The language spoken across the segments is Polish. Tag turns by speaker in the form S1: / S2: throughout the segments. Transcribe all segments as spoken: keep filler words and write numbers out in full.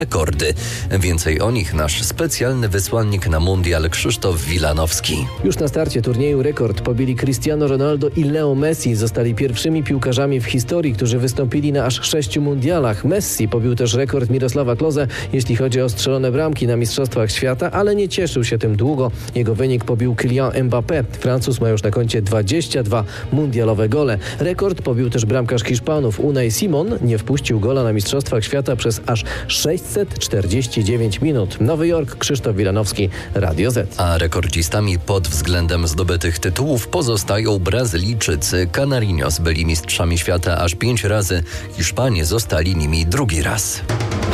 S1: rekordy. Więcej o nich nasz specjalny wysłannik na mundial Krzysztof Wilanowski.
S2: Już na starcie turnieju rekord pobili Cristiano Ronaldo i Leo Messi. Zostali pierwszymi piłkarzami w historii, którzy wystąpili na aż sześciu mundialach. Messi pobił też rekord Mirosława Klose, jeśli chodzi o strzelone bramki na Mistrzostwach Świata, ale nie cieszył się tym długo. Jego wynik pobił Kylian Mbappé. Francuz ma już na koncie dwadzieścia dwa mundialowe gole. Rekord pobił też bramkarz Hiszpanów Unai Simon. Nie wpuścił gola na Mistrzostwach Świata przez aż sześćset czterdzieści dziewięć minut. Nowy Jork, Krzysztof Wilanowski, Radio Z.
S1: A rekordzistami pod względem zdobytych tytułów pozostają Brazylijczycy. Canarinos byli mistrzami świata aż pięć razy. Hiszpanie zostali nimi drugi raz.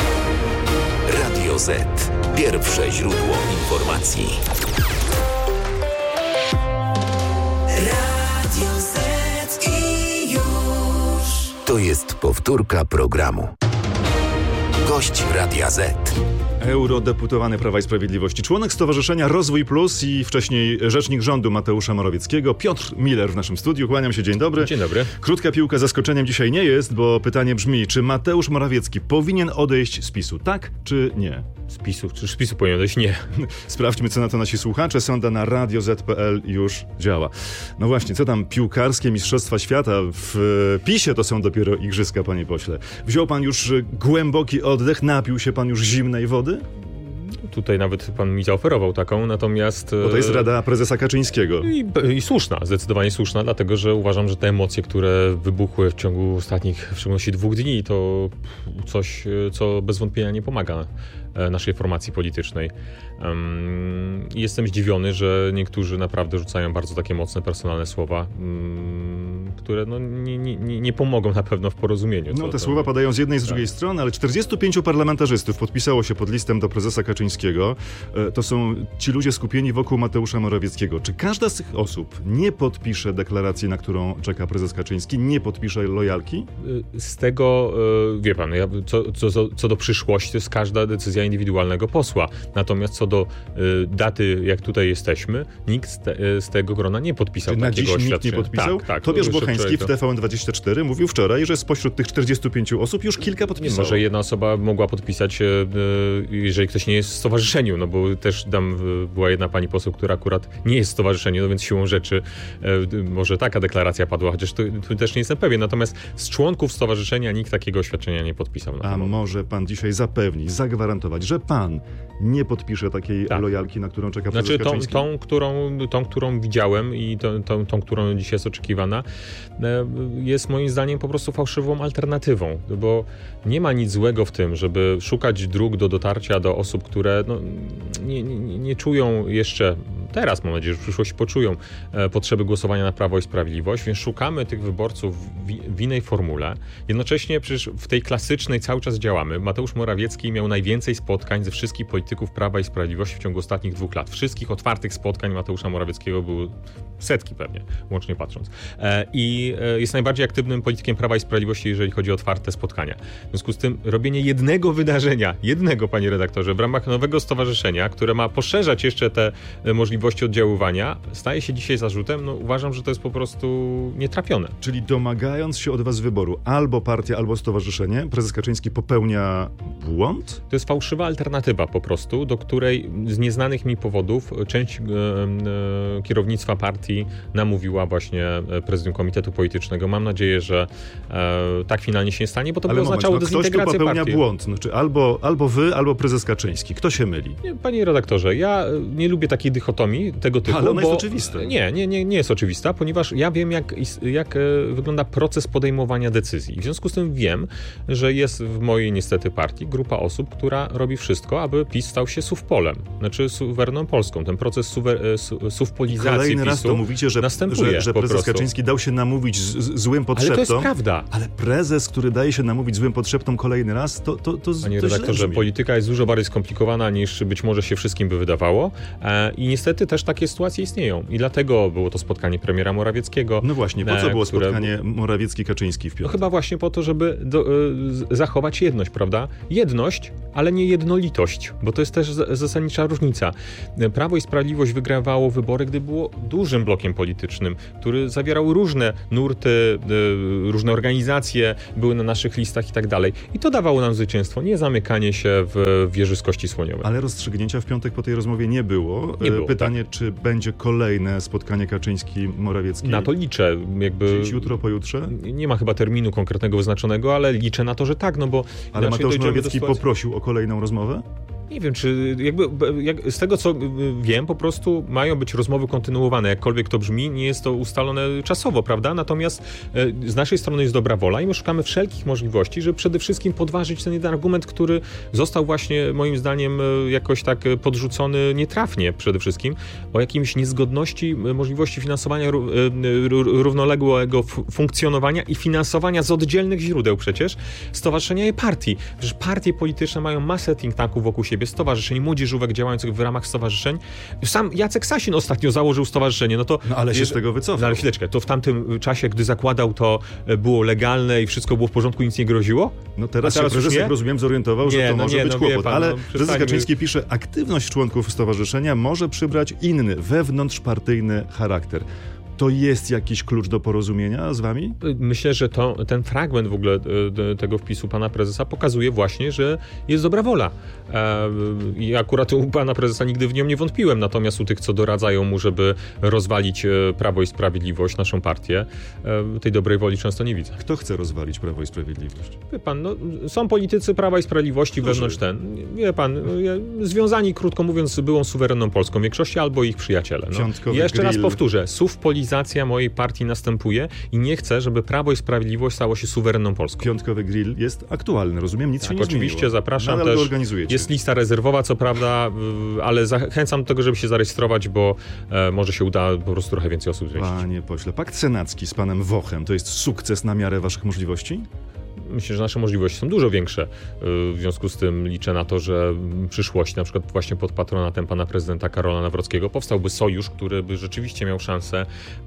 S3: Radio Z. Pierwsze źródło informacji. Radio Z i już. To jest powtórka programu. Gość Radia Z.
S4: Eurodeputowany Prawa i Sprawiedliwości, członek Stowarzyszenia Rozwój Plus i wcześniej rzecznik rządu Mateusza Morawieckiego, Piotr Miller w naszym studiu. Kłaniam się, dzień dobry.
S5: Dzień dobry.
S4: Krótka piłka zaskoczeniem dzisiaj nie jest, bo pytanie brzmi, czy Mateusz Morawiecki powinien odejść z PiSu, tak czy nie?
S5: Z PiSu, czy z PiSu powinien odejść? Nie.
S4: Sprawdźmy, co na to nasi słuchacze. Sonda na radio zet kropka pe el już działa. No właśnie, co tam piłkarskie Mistrzostwa Świata? W PiSie to są dopiero igrzyska, panie pośle. Wziął pan już głęboki oddech, napił się pan już zimnej wody?
S5: Tutaj nawet pan mi zaoferował taką, natomiast...
S4: Bo to jest rada prezesa Kaczyńskiego.
S5: I, I słuszna, zdecydowanie słuszna, dlatego że uważam, że te emocje, które wybuchły w ciągu ostatnich, w szczególności dwóch dni, to coś, co bez wątpienia nie pomaga naszej formacji politycznej. Um, jestem zdziwiony, że niektórzy naprawdę rzucają bardzo takie mocne, personalne słowa, um, które no, nie, nie, nie pomogą na pewno w porozumieniu.
S4: No te
S5: to,
S4: słowa padają z jednej i z
S5: tak.
S4: drugiej strony, ale czterdziestu pięciu parlamentarzystów podpisało się pod listem do prezesa Kaczyńskiego. To są ci ludzie skupieni wokół Mateusza Morawieckiego. Czy każda z tych osób nie podpisze deklaracji, na którą czeka prezes Kaczyński, nie podpisze lojalki?
S5: Z tego, wie pan, ja, co, co, co do przyszłości, to jest każda decyzja indywidualnego posła. Natomiast co do y, daty, jak tutaj jesteśmy, nikt z, te, z tego grona nie podpisał
S4: Czy
S5: takiego
S4: na dziś
S5: oświadczenia.
S4: nikt nie podpisał?
S5: Tak, tak.
S4: Tobiasz Bocheński w
S5: to...
S4: T V N dwadzieścia cztery mówił wczoraj, że spośród tych czterdziestu pięciu osób już kilka podpisało.
S5: Nie, może jedna osoba mogła podpisać, y, jeżeli ktoś nie jest w stowarzyszeniu, no bo też tam y, była jedna pani poseł, która akurat nie jest w stowarzyszeniu, no więc siłą rzeczy y, może taka deklaracja padła, chociaż tu, tu też nie jestem pewien. Natomiast z członków stowarzyszenia nikt takiego oświadczenia nie podpisał.
S4: A może pan dzisiaj zapewnić, zagwarantować, że pan nie podpisze takiej tak. lojalki, na którą czeka prezes
S5: Znaczy tą,
S4: Kaczyński?
S5: tą, którą, tą, którą widziałem i tą, tą, tą, którą dzisiaj jest oczekiwana, jest moim zdaniem po prostu fałszywą alternatywą, bo nie ma nic złego w tym, żeby szukać dróg do dotarcia do osób, które no, nie, nie, nie czują jeszcze, teraz mam nadzieję, że w przyszłości poczują e, potrzeby głosowania na Prawo i Sprawiedliwość, więc szukamy tych wyborców w, w innej formule. Jednocześnie przecież w tej klasycznej cały czas działamy. Mateusz Morawiecki miał najwięcej spotkań ze wszystkich polityków Prawa i Sprawiedliwości w ciągu ostatnich dwóch lat. Wszystkich otwartych spotkań Mateusza Morawieckiego były setki pewnie, łącznie patrząc. E, I e, jest najbardziej aktywnym politykiem Prawa i Sprawiedliwości, jeżeli chodzi o otwarte spotkania. W związku z tym robienie jednego wydarzenia, jednego, panie redaktorze, w ramach nowego stowarzyszenia, które ma poszerzać jeszcze te e, możliwości oddziaływania, staje się dzisiaj zarzutem. No, uważam, że to jest po prostu nietrafione.
S4: Czyli domagając się od was wyboru albo partia, albo stowarzyszenie, prezes Kaczyński popełnia błąd?
S5: To jest fałszywa alternatywa po prostu, do której z nieznanych mi powodów część e, e, kierownictwa partii namówiła właśnie prezydium Komitetu Politycznego. Mam nadzieję, że e, tak finalnie się nie stanie, bo to by oznaczało
S4: no,
S5: dezintegrację
S4: ktoś tu popełnia
S5: partii.
S4: błąd. Znaczy albo, albo wy, albo prezes Kaczyński. Kto się myli?
S5: Nie, panie redaktorze, ja nie lubię takiej dychotomii tego typu.
S4: Ale ona
S5: bo...
S4: jest oczywista.
S5: Nie, nie, nie, nie jest oczywista, ponieważ ja wiem, jak, jak wygląda proces podejmowania decyzji. W związku z tym wiem, że jest w mojej niestety partii grupa osób, która robi wszystko, aby PiS stał się suwpolem, znaczy suwerenną Polską. Ten proces suwer, su, suwpolizacji
S4: Kolejny
S5: PiSu
S4: raz to mówicie, że,
S5: następuje
S4: że, że prezes
S5: prostu.
S4: Kaczyński dał się namówić z, z, złym podszeptom.
S5: Ale to jest prawda.
S4: Ale prezes, który daje się namówić złym podszeptom kolejny raz, to, to, to
S5: Panie
S4: to
S5: redaktorze, polityka jest dużo bardziej skomplikowana niż być może się wszystkim by wydawało. E, I niestety niestety też takie sytuacje istnieją i dlatego było to spotkanie premiera Morawieckiego.
S4: No właśnie, po co było
S5: które...
S4: spotkanie Morawiecki-Kaczyński w piątek?
S5: No chyba właśnie po to, żeby do, y, zachować jedność, prawda? Jedność, ale nie jednolitość, bo to jest też z, zasadnicza różnica. Prawo i Sprawiedliwość wygrawało wybory, gdy było dużym blokiem politycznym, który zawierał różne nurty, y, różne organizacje, były na naszych listach i tak dalej. I to dawało nam zwycięstwo, nie zamykanie się w wieży z kości słoniowej.
S4: Ale rozstrzygnięcia w piątek po tej rozmowie nie było.
S5: Nie było,
S4: Pytanie,
S5: tak.
S4: czy będzie kolejne spotkanie Kaczyński-Morawiecki?
S5: Na to liczę. Jakby
S4: Dziś, jutro, pojutrze?
S5: Nie ma chyba terminu konkretnego wyznaczonego, ale liczę na to, że tak, no bo...
S4: Ale Mateusz Morawiecki
S5: sytuacji...
S4: poprosił o kolejną rozmowę?
S5: Nie wiem, czy jakby jak, z tego, co wiem, po prostu mają być rozmowy kontynuowane. Jakkolwiek to brzmi, nie jest to ustalone czasowo, prawda? Natomiast e, z naszej strony jest dobra wola i my szukamy wszelkich możliwości, żeby przede wszystkim podważyć ten jeden argument, który został właśnie moim zdaniem jakoś tak podrzucony nietrafnie przede wszystkim, o jakimś niezgodności możliwości finansowania równoległego funkcjonowania i finansowania z oddzielnych źródeł przecież stowarzyszenia i partii. Przecież partie polityczne mają masę think tanków wokół siebie, stowarzyszeń, młodzieżówek działających w ramach stowarzyszeń. Sam Jacek Sasin ostatnio założył stowarzyszenie. No, to,
S4: no ale się z tego wycofał.
S5: No ale chwileczkę, to w tamtym czasie, gdy zakładał, to było legalne i wszystko było w porządku, nic nie groziło?
S4: No teraz,
S5: teraz
S4: się prezes,
S5: nie?
S4: jak rozumiem, zorientował, nie, że to
S5: no
S4: może
S5: nie,
S4: być
S5: no
S4: kłopot.
S5: pan,
S4: ale
S5: no,
S4: prezes Kaczyński pisze, aktywność członków stowarzyszenia może przybrać inny, wewnątrzpartyjny charakter. To jest jakiś klucz do porozumienia z wami?
S5: Myślę, że to, ten fragment w ogóle tego wpisu pana prezesa pokazuje właśnie, że jest dobra wola. I akurat u pana prezesa nigdy w nią nie wątpiłem, natomiast u tych, co doradzają mu, żeby rozwalić Prawo i Sprawiedliwość, naszą partię, tej dobrej woli często nie widzę.
S4: Kto chce rozwalić Prawo i Sprawiedliwość?
S5: Wie pan, no, są politycy Prawa i Sprawiedliwości
S4: Duży.
S5: wewnątrz ten. Wie pan, związani, krótko mówiąc, z byłą suwerenną Polską większości albo ich przyjaciele. No. Jeszcze raz powtórzę, suwpolizacja mojej partii następuje i nie chcę, żeby Prawo i Sprawiedliwość stało się suwerenną Polską.
S4: Piątkowy grill jest aktualny, rozumiem, nic
S5: tak,
S4: się nie
S5: oczywiście,
S4: zmieniło.
S5: zapraszam.
S4: Nadal
S5: też
S4: go organizujecie.
S5: Jest lista rezerwowa, co prawda, ale zachęcam do tego, żeby się zarejestrować, bo e, może się uda po prostu trochę więcej osób zmieścić.
S4: Panie pośle, pakt senacki z panem Wochem to jest sukces na miarę waszych możliwości?
S5: Myślę, że nasze możliwości są dużo większe. W związku z tym liczę na to, że w przyszłości, na przykład właśnie pod patronatem pana prezydenta Karola Nawrockiego, powstałby sojusz, który by rzeczywiście miał szansę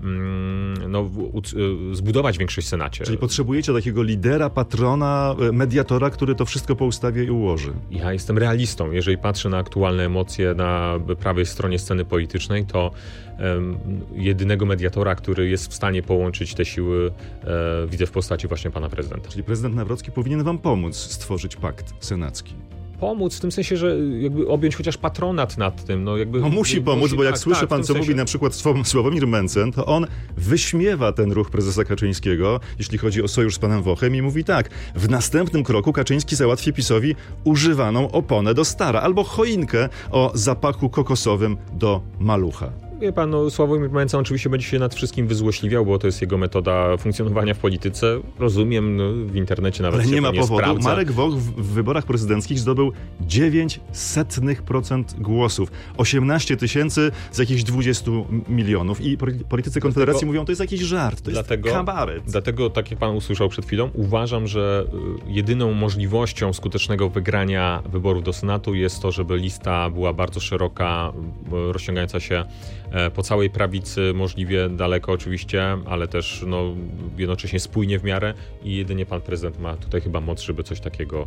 S5: no, zbudować większość w Senacie.
S4: Czyli potrzebujecie takiego lidera, patrona, mediatora, który to wszystko poustawi i ułoży.
S5: Ja jestem realistą. Jeżeli patrzę na aktualne emocje na prawej stronie sceny politycznej, to um, jedynego mediatora, który jest w stanie połączyć te siły, e, widzę w postaci właśnie pana prezydenta.
S4: Czyli prezydent Nawrocki powinien wam pomóc stworzyć pakt senacki.
S5: Pomóc w tym sensie, że jakby objąć chociaż patronat nad tym. No, jakby,
S4: no musi pomóc,
S5: musi,
S4: bo jak
S5: tak,
S4: słyszę
S5: tak,
S4: pan, co
S5: sensie...
S4: mówi na przykład Sławomir Mencen, to on wyśmiewa ten ruch prezesa Kaczyńskiego, jeśli chodzi o sojusz z panem Wochem i mówi tak, w następnym kroku Kaczyński załatwi PiS-owi używaną oponę do stara albo choinkę o zapachu kokosowym do malucha.
S5: Wie pan, no, Sławomir Mencen oczywiście będzie się nad wszystkim wyzłośliwiał, bo to jest jego metoda funkcjonowania w polityce. Rozumiem, no, w internecie nawet
S4: Ale
S5: się
S4: nie ma
S5: nie
S4: powodu.
S5: sprawdza.
S4: Marek Woch w, w wyborach prezydenckich zdobył dziewięć setnych procent głosów. osiemnaście tysięcy z jakichś dwudziestu milionów. I politycy Konfederacji dlatego, mówią, to jest jakiś żart, to dlatego, jest kabaret.
S5: Dlatego, tak jak pan usłyszał przed chwilą, uważam, że jedyną możliwością skutecznego wygrania wyborów do Senatu jest to, żeby lista była bardzo szeroka, rozciągająca się po całej prawicy, możliwie daleko oczywiście, ale też no, jednocześnie spójnie w miarę i jedynie pan prezydent ma tutaj chyba moc, żeby coś takiego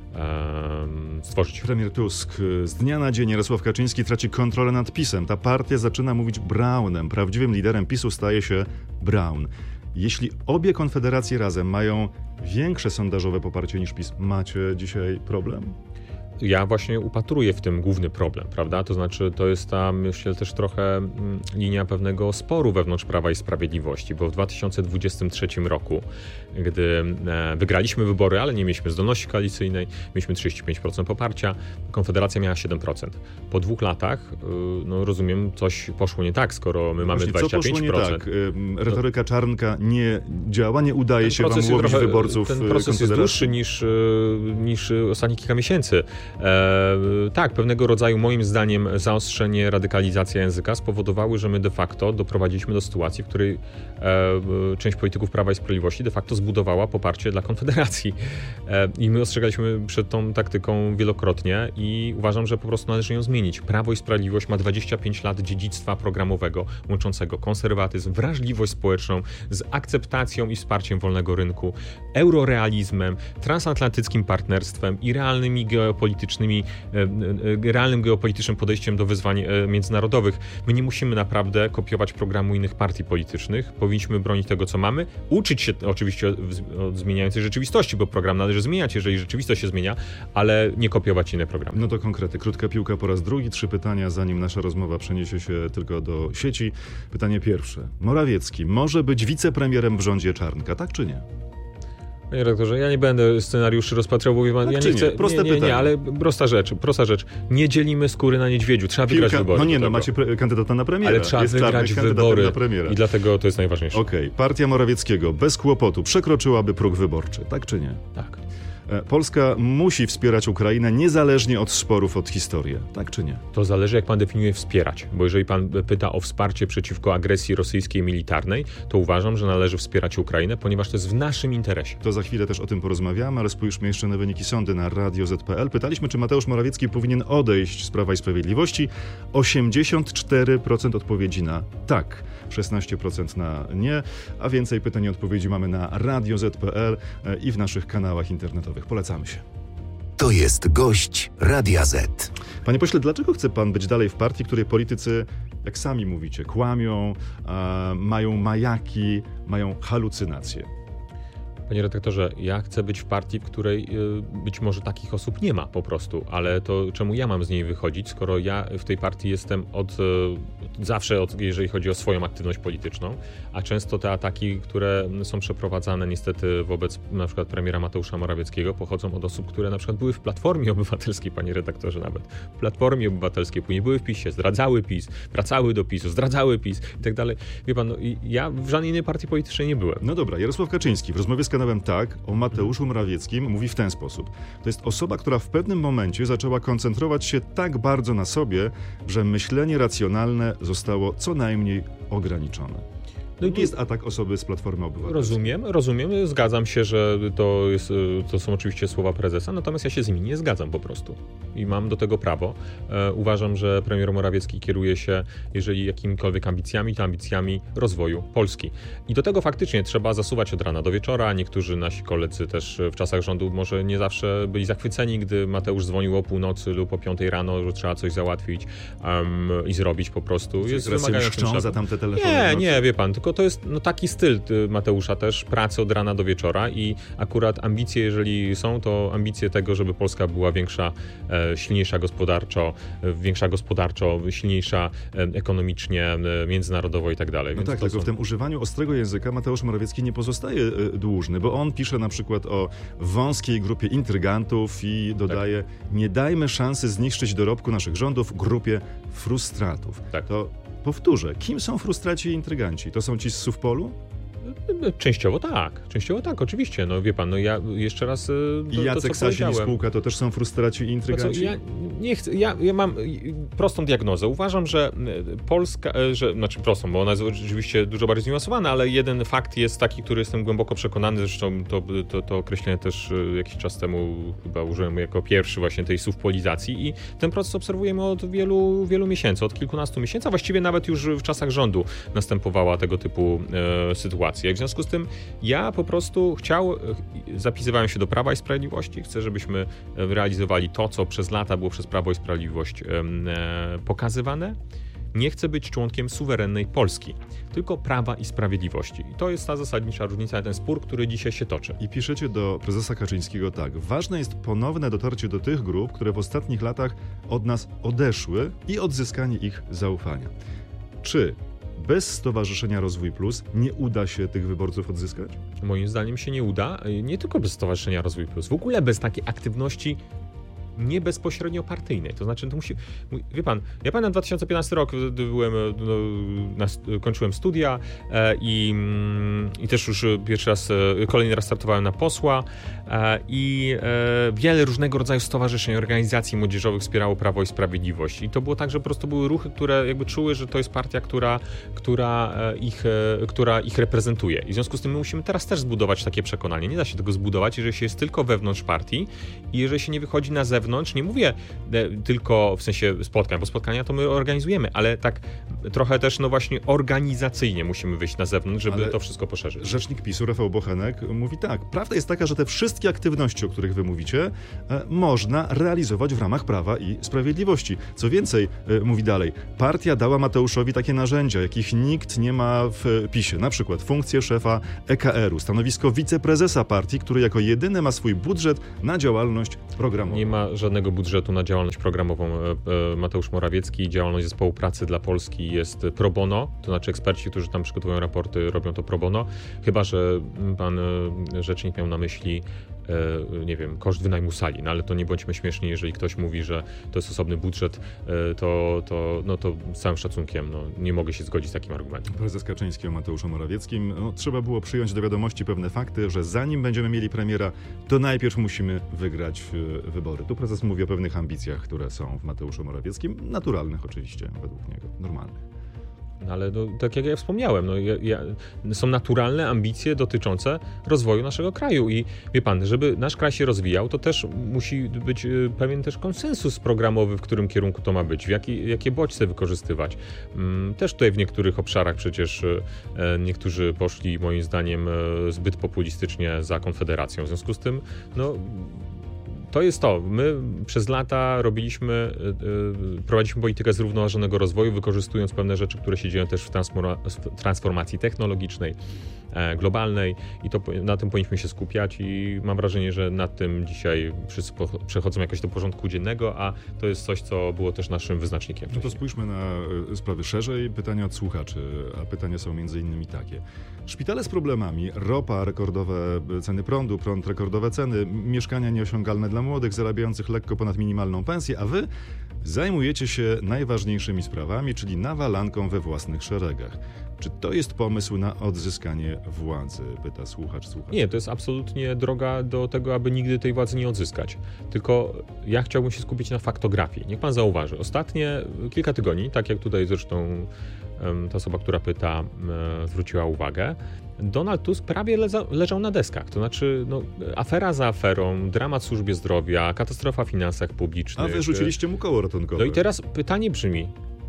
S5: um, stworzyć.
S4: Premier Tusk. Z dnia na dzień Jarosław Kaczyński traci kontrolę nad PiS-em. Ta partia zaczyna mówić Braunem. Prawdziwym liderem PiS-u staje się Braun. Jeśli obie konfederacje razem mają większe sondażowe poparcie niż PiS, macie dzisiaj problem?
S5: Ja właśnie upatruję w tym główny problem, prawda? To znaczy, to jest ta, myślę, też trochę linia pewnego sporu wewnątrz Prawa i Sprawiedliwości, bo w dwa tysiące dwudziestym trzecim roku, gdy wygraliśmy wybory, ale nie mieliśmy zdolności koalicyjnej, mieliśmy trzydzieści pięć procent poparcia, Konfederacja miała siedem procent. Po dwóch latach, no rozumiem, coś poszło nie tak, skoro my mamy
S4: Właśnie,
S5: dwadzieścia pięć procent.
S4: Co poszło nie tak? Retoryka Czarnka nie działa, nie udaje się wam łowić
S5: trochę,
S4: wyborców
S5: Ten proces jest dłuższy niż, niż ostatnie kilka miesięcy. E, tak, pewnego rodzaju moim zdaniem zaostrzenie, radykalizacja języka spowodowały, że my de facto doprowadziliśmy do sytuacji, w której e, część polityków Prawa i Sprawiedliwości de facto zbudowała poparcie dla Konfederacji. E, I my ostrzegaliśmy przed tą taktyką wielokrotnie i uważam, że po prostu należy ją zmienić. Prawo i Sprawiedliwość ma dwadzieścia pięć lat dziedzictwa programowego łączącego konserwatyzm, wrażliwość społeczną z akceptacją i wsparciem wolnego rynku, eurorealizmem, transatlantyckim partnerstwem i realnymi geopolitycznymi, realnym geopolitycznym podejściem do wyzwań międzynarodowych. My nie musimy naprawdę kopiować programu innych partii politycznych. Powinniśmy bronić tego, co mamy, uczyć się oczywiście od, od zmieniającej rzeczywistości, bo program należy zmieniać, jeżeli rzeczywistość się zmienia, ale nie kopiować inne programy.
S4: No to konkrety. Krótka piłka po raz drugi. Trzy pytania, zanim nasza rozmowa przeniesie się tylko do sieci. Pytanie pierwsze. Morawiecki może być wicepremierem w rządzie Czarnka, tak czy nie?
S5: Panie redaktorze, ja nie będę scenariuszy rozpatrywał, bo
S4: tak
S5: ja nie chcę...
S4: Nie? Proste
S5: nie, nie,
S4: pytanie.
S5: nie, ale prosta rzecz, prosta rzecz. Nie dzielimy skóry na niedźwiedziu, trzeba
S4: Piłka,
S5: wygrać wybory.
S4: no nie, no macie pre- kandydata na premiera.
S5: Ale trzeba
S4: Jest
S5: wygrać
S4: Czarnek
S5: wybory
S4: na premiera.
S5: i dlatego to jest najważniejsze.
S4: Okej, okay. Partia Morawieckiego bez kłopotu przekroczyłaby próg wyborczy, tak czy nie?
S5: Tak.
S4: Polska musi wspierać Ukrainę niezależnie od sporów, od historii. Tak czy nie?
S5: To zależy, jak pan definiuje wspierać. Bo jeżeli pan pyta o wsparcie przeciwko agresji rosyjskiej militarnej, to uważam, że należy wspierać Ukrainę, ponieważ to jest w naszym interesie.
S4: To za chwilę też o tym porozmawiamy, ale spójrzmy jeszcze na wyniki sądy na Radio Z P L. Pytaliśmy, czy Mateusz Morawiecki powinien odejść z Prawa i Sprawiedliwości. osiemdziesiąt cztery procent odpowiedzi na tak, szesnaście procent na nie, a więcej pytań i odpowiedzi mamy na Radio Z P L i w naszych kanałach internetowych. Polecamy się.
S3: To jest gość Radia Z.
S4: Panie pośle, dlaczego chce pan być dalej w partii, której politycy, jak sami mówicie, kłamią, a, mają majaki, mają halucynacje?
S5: Panie redaktorze, ja chcę być w partii, w której y, być może takich osób nie ma po prostu, ale to czemu ja mam z niej wychodzić, skoro ja w tej partii jestem od y, zawsze, od, jeżeli chodzi o swoją aktywność polityczną, a często te ataki, które są przeprowadzane niestety wobec na przykład premiera Mateusza Morawieckiego, pochodzą od osób, które na przykład były w Platformie Obywatelskiej, panie redaktorze, nawet w Platformie Obywatelskiej, później były w PiSie, zdradzały PiS, wracały do PiSu, zdradzały PiS i tak dalej. Wie pan, no, ja w żadnej innej partii politycznej nie byłem.
S4: No dobra, Jarosław Kaczyński w rozmowie z kanałem Tak o Mateuszu Morawieckim mówi w ten sposób. To jest osoba, która w pewnym momencie zaczęła koncentrować się tak bardzo na sobie, że myślenie racjonalne zostało co najmniej ograniczone. No i to jest atak osoby z Platformy Obywatelskiej.
S5: Rozumiem, rozumiem. Zgadzam się, że to, jest, to są oczywiście słowa prezesa, natomiast ja się z nimi nie zgadzam po prostu. I mam do tego prawo. E, uważam, że premier Morawiecki kieruje się, jeżeli jakimikolwiek ambicjami, to ambicjami rozwoju Polski. I do tego faktycznie trzeba zasuwać od rana do wieczora. Niektórzy nasi koledzy też w czasach rządu może nie zawsze byli zachwyceni, gdy Mateusz dzwonił o północy lub o piątej rano, że trzeba coś załatwić um, i zrobić po prostu. Jest wymagającym
S4: za tamte telefony.
S5: Nie, nie, wie pan, tylko to jest no, taki styl Mateusza też, pracy od rana do wieczora i akurat ambicje, jeżeli są, to ambicje tego, żeby Polska była większa, e, silniejsza gospodarczo, e, większa gospodarczo, silniejsza e, ekonomicznie, e, międzynarodowo i tak dalej.
S4: No
S5: Więc
S4: tak,
S5: to
S4: tylko
S5: są...
S4: w tym używaniu ostrego języka Mateusz Morawiecki nie pozostaje e, dłużny, bo on pisze na przykład o wąskiej grupie intrygantów i dodaje, tak. Nie dajmy szansy zniszczyć dorobku naszych rządów grupie frustratów.
S5: Tak.
S4: To powtórzę, kim są frustraci i intryganci? To są ci z Suwpolu?
S5: Częściowo tak, częściowo tak, oczywiście. No wie pan, no ja jeszcze raz to,
S4: I Jacek
S5: to, co
S4: Sasin i spółka to też są frustraci i intryganci?
S5: Co, ja nie chcę, ja, ja mam prostą diagnozę. Uważam, że Polska, że, znaczy prostą, bo ona jest oczywiście dużo bardziej zniuansowana, ale jeden fakt jest taki, który jestem głęboko przekonany, zresztą to, to, to określenie też jakiś czas temu chyba użyłem jako pierwszy właśnie tej suwpolizacji i ten proces obserwujemy od wielu, wielu miesięcy, od kilkunastu miesięcy, a właściwie nawet już w czasach rządu następowała tego typu e, sytuacja. I w związku z tym ja po prostu chciał, zapisywałem się do Prawa i Sprawiedliwości, chcę, żebyśmy realizowali to, co przez lata było przez Prawo i Sprawiedliwość e, pokazywane. Nie chcę być członkiem suwerennej Polski, tylko Prawa i Sprawiedliwości. I to jest ta zasadnicza różnica, ten spór, który dzisiaj się toczy.
S4: I piszecie do prezesa Kaczyńskiego tak. Ważne jest ponowne dotarcie do tych grup, które w ostatnich latach od nas odeszły i odzyskanie ich zaufania. Czy bez Stowarzyszenia Rozwój Plus nie uda się tych wyborców odzyskać?
S5: Moim zdaniem się nie uda. Nie tylko bez Stowarzyszenia Rozwój Plus. W ogóle bez takiej aktywności nie bezpośrednio partyjnej. To znaczy, to musi, wie pan, ja pamiętam dwa tysiące piętnasty rok, byłem, no, na, kończyłem studia e, i, i też już pierwszy raz, kolejny raz startowałem na posła e, i e, wiele różnego rodzaju stowarzyszeń, organizacji młodzieżowych wspierało Prawo i Sprawiedliwość. I to było tak, że po prostu były ruchy, które jakby czuły, że to jest partia, która, która, ich, która ich reprezentuje. I w związku z tym my musimy teraz też zbudować takie przekonanie. Nie da się tego zbudować, jeżeli się jest tylko wewnątrz partii i jeżeli się nie wychodzi na zewnątrz, nie mówię tylko w sensie spotkań, bo spotkania to my organizujemy, ale tak trochę też no właśnie organizacyjnie musimy wyjść na zewnątrz, żeby ale to wszystko poszerzyć.
S4: Rzecznik PiSu Rafał Bochenek mówi tak, prawda jest taka, że te wszystkie aktywności, o których wy mówicie, e, można realizować w ramach Prawa i Sprawiedliwości. Co więcej, e, mówi dalej, partia dała Mateuszowi takie narzędzia, jakich nikt nie ma w PiSie, na przykład funkcję szefa E K R u, stanowisko wiceprezesa partii, który jako jedyny ma swój budżet na działalność programową.
S5: Nie ma żadnego budżetu na działalność programową. Mateusz Morawiecki, działalność zespołu pracy dla Polski jest pro bono, to znaczy eksperci, którzy tam przygotowują raporty, robią to pro bono, chyba że pan rzecznik miał na myśli nie wiem, koszt wynajmu sali, no ale to nie bądźmy śmieszni, jeżeli ktoś mówi, że to jest osobny budżet, to, to, no to z całym szacunkiem no, nie mogę się zgodzić z takim argumentem.
S4: Prezes Kaczyński o Mateuszu Morawieckim, no, trzeba było przyjąć do wiadomości pewne fakty, że zanim będziemy mieli premiera, to najpierw musimy wygrać wybory. Tu prezes mówi o pewnych ambicjach, które są w Mateuszu Morawieckim, naturalnych oczywiście, według niego, normalnych.
S5: No ale no, tak jak ja wspomniałem, no, ja, ja, są naturalne ambicje dotyczące rozwoju naszego kraju i wie pan, żeby nasz kraj się rozwijał, to też musi być pewien też konsensus programowy, w którym kierunku to ma być, w jaki, jakie bodźce wykorzystywać. Też tutaj w niektórych obszarach przecież niektórzy poszli moim zdaniem zbyt populistycznie za Konfederacją. W związku z tym, no to jest to. My przez lata robiliśmy, yy, prowadziliśmy politykę zrównoważonego rozwoju, wykorzystując pewne rzeczy, które się dzieją też w transformacji technologicznej, e, globalnej i to na tym powinniśmy się skupiać i mam wrażenie, że nad tym dzisiaj wszyscy po, przechodzą jakoś do porządku dziennego, a to jest coś, co było też naszym wyznacznikiem.
S4: No to spójrzmy na sprawy szerzej. Pytania od słuchaczy, a pytania są między innymi takie. Szpitale z problemami, ropa, rekordowe ceny prądu, prąd, rekordowe ceny, mieszkania nieosiągalne dla młodych, zarabiających lekko ponad minimalną pensję, a wy zajmujecie się najważniejszymi sprawami, czyli nawalanką we własnych szeregach. Czy to jest pomysł na odzyskanie władzy? Pyta słuchacz, słuchacz.
S5: Nie, to jest absolutnie droga do tego, aby nigdy tej władzy nie odzyskać. Tylko ja chciałbym się skupić na faktografii. Niech pan zauważy, ostatnie kilka tygodni, tak jak tutaj zresztą ta osoba, która pyta, zwróciła uwagę, Donald Tusk prawie leza, leżał na deskach. To znaczy, no, afera za aferą, dramat w służbie zdrowia, katastrofa w finansach publicznych.
S4: A wy rzuciliście mu koło ratunkowe.
S5: No i teraz pytanie brzmi,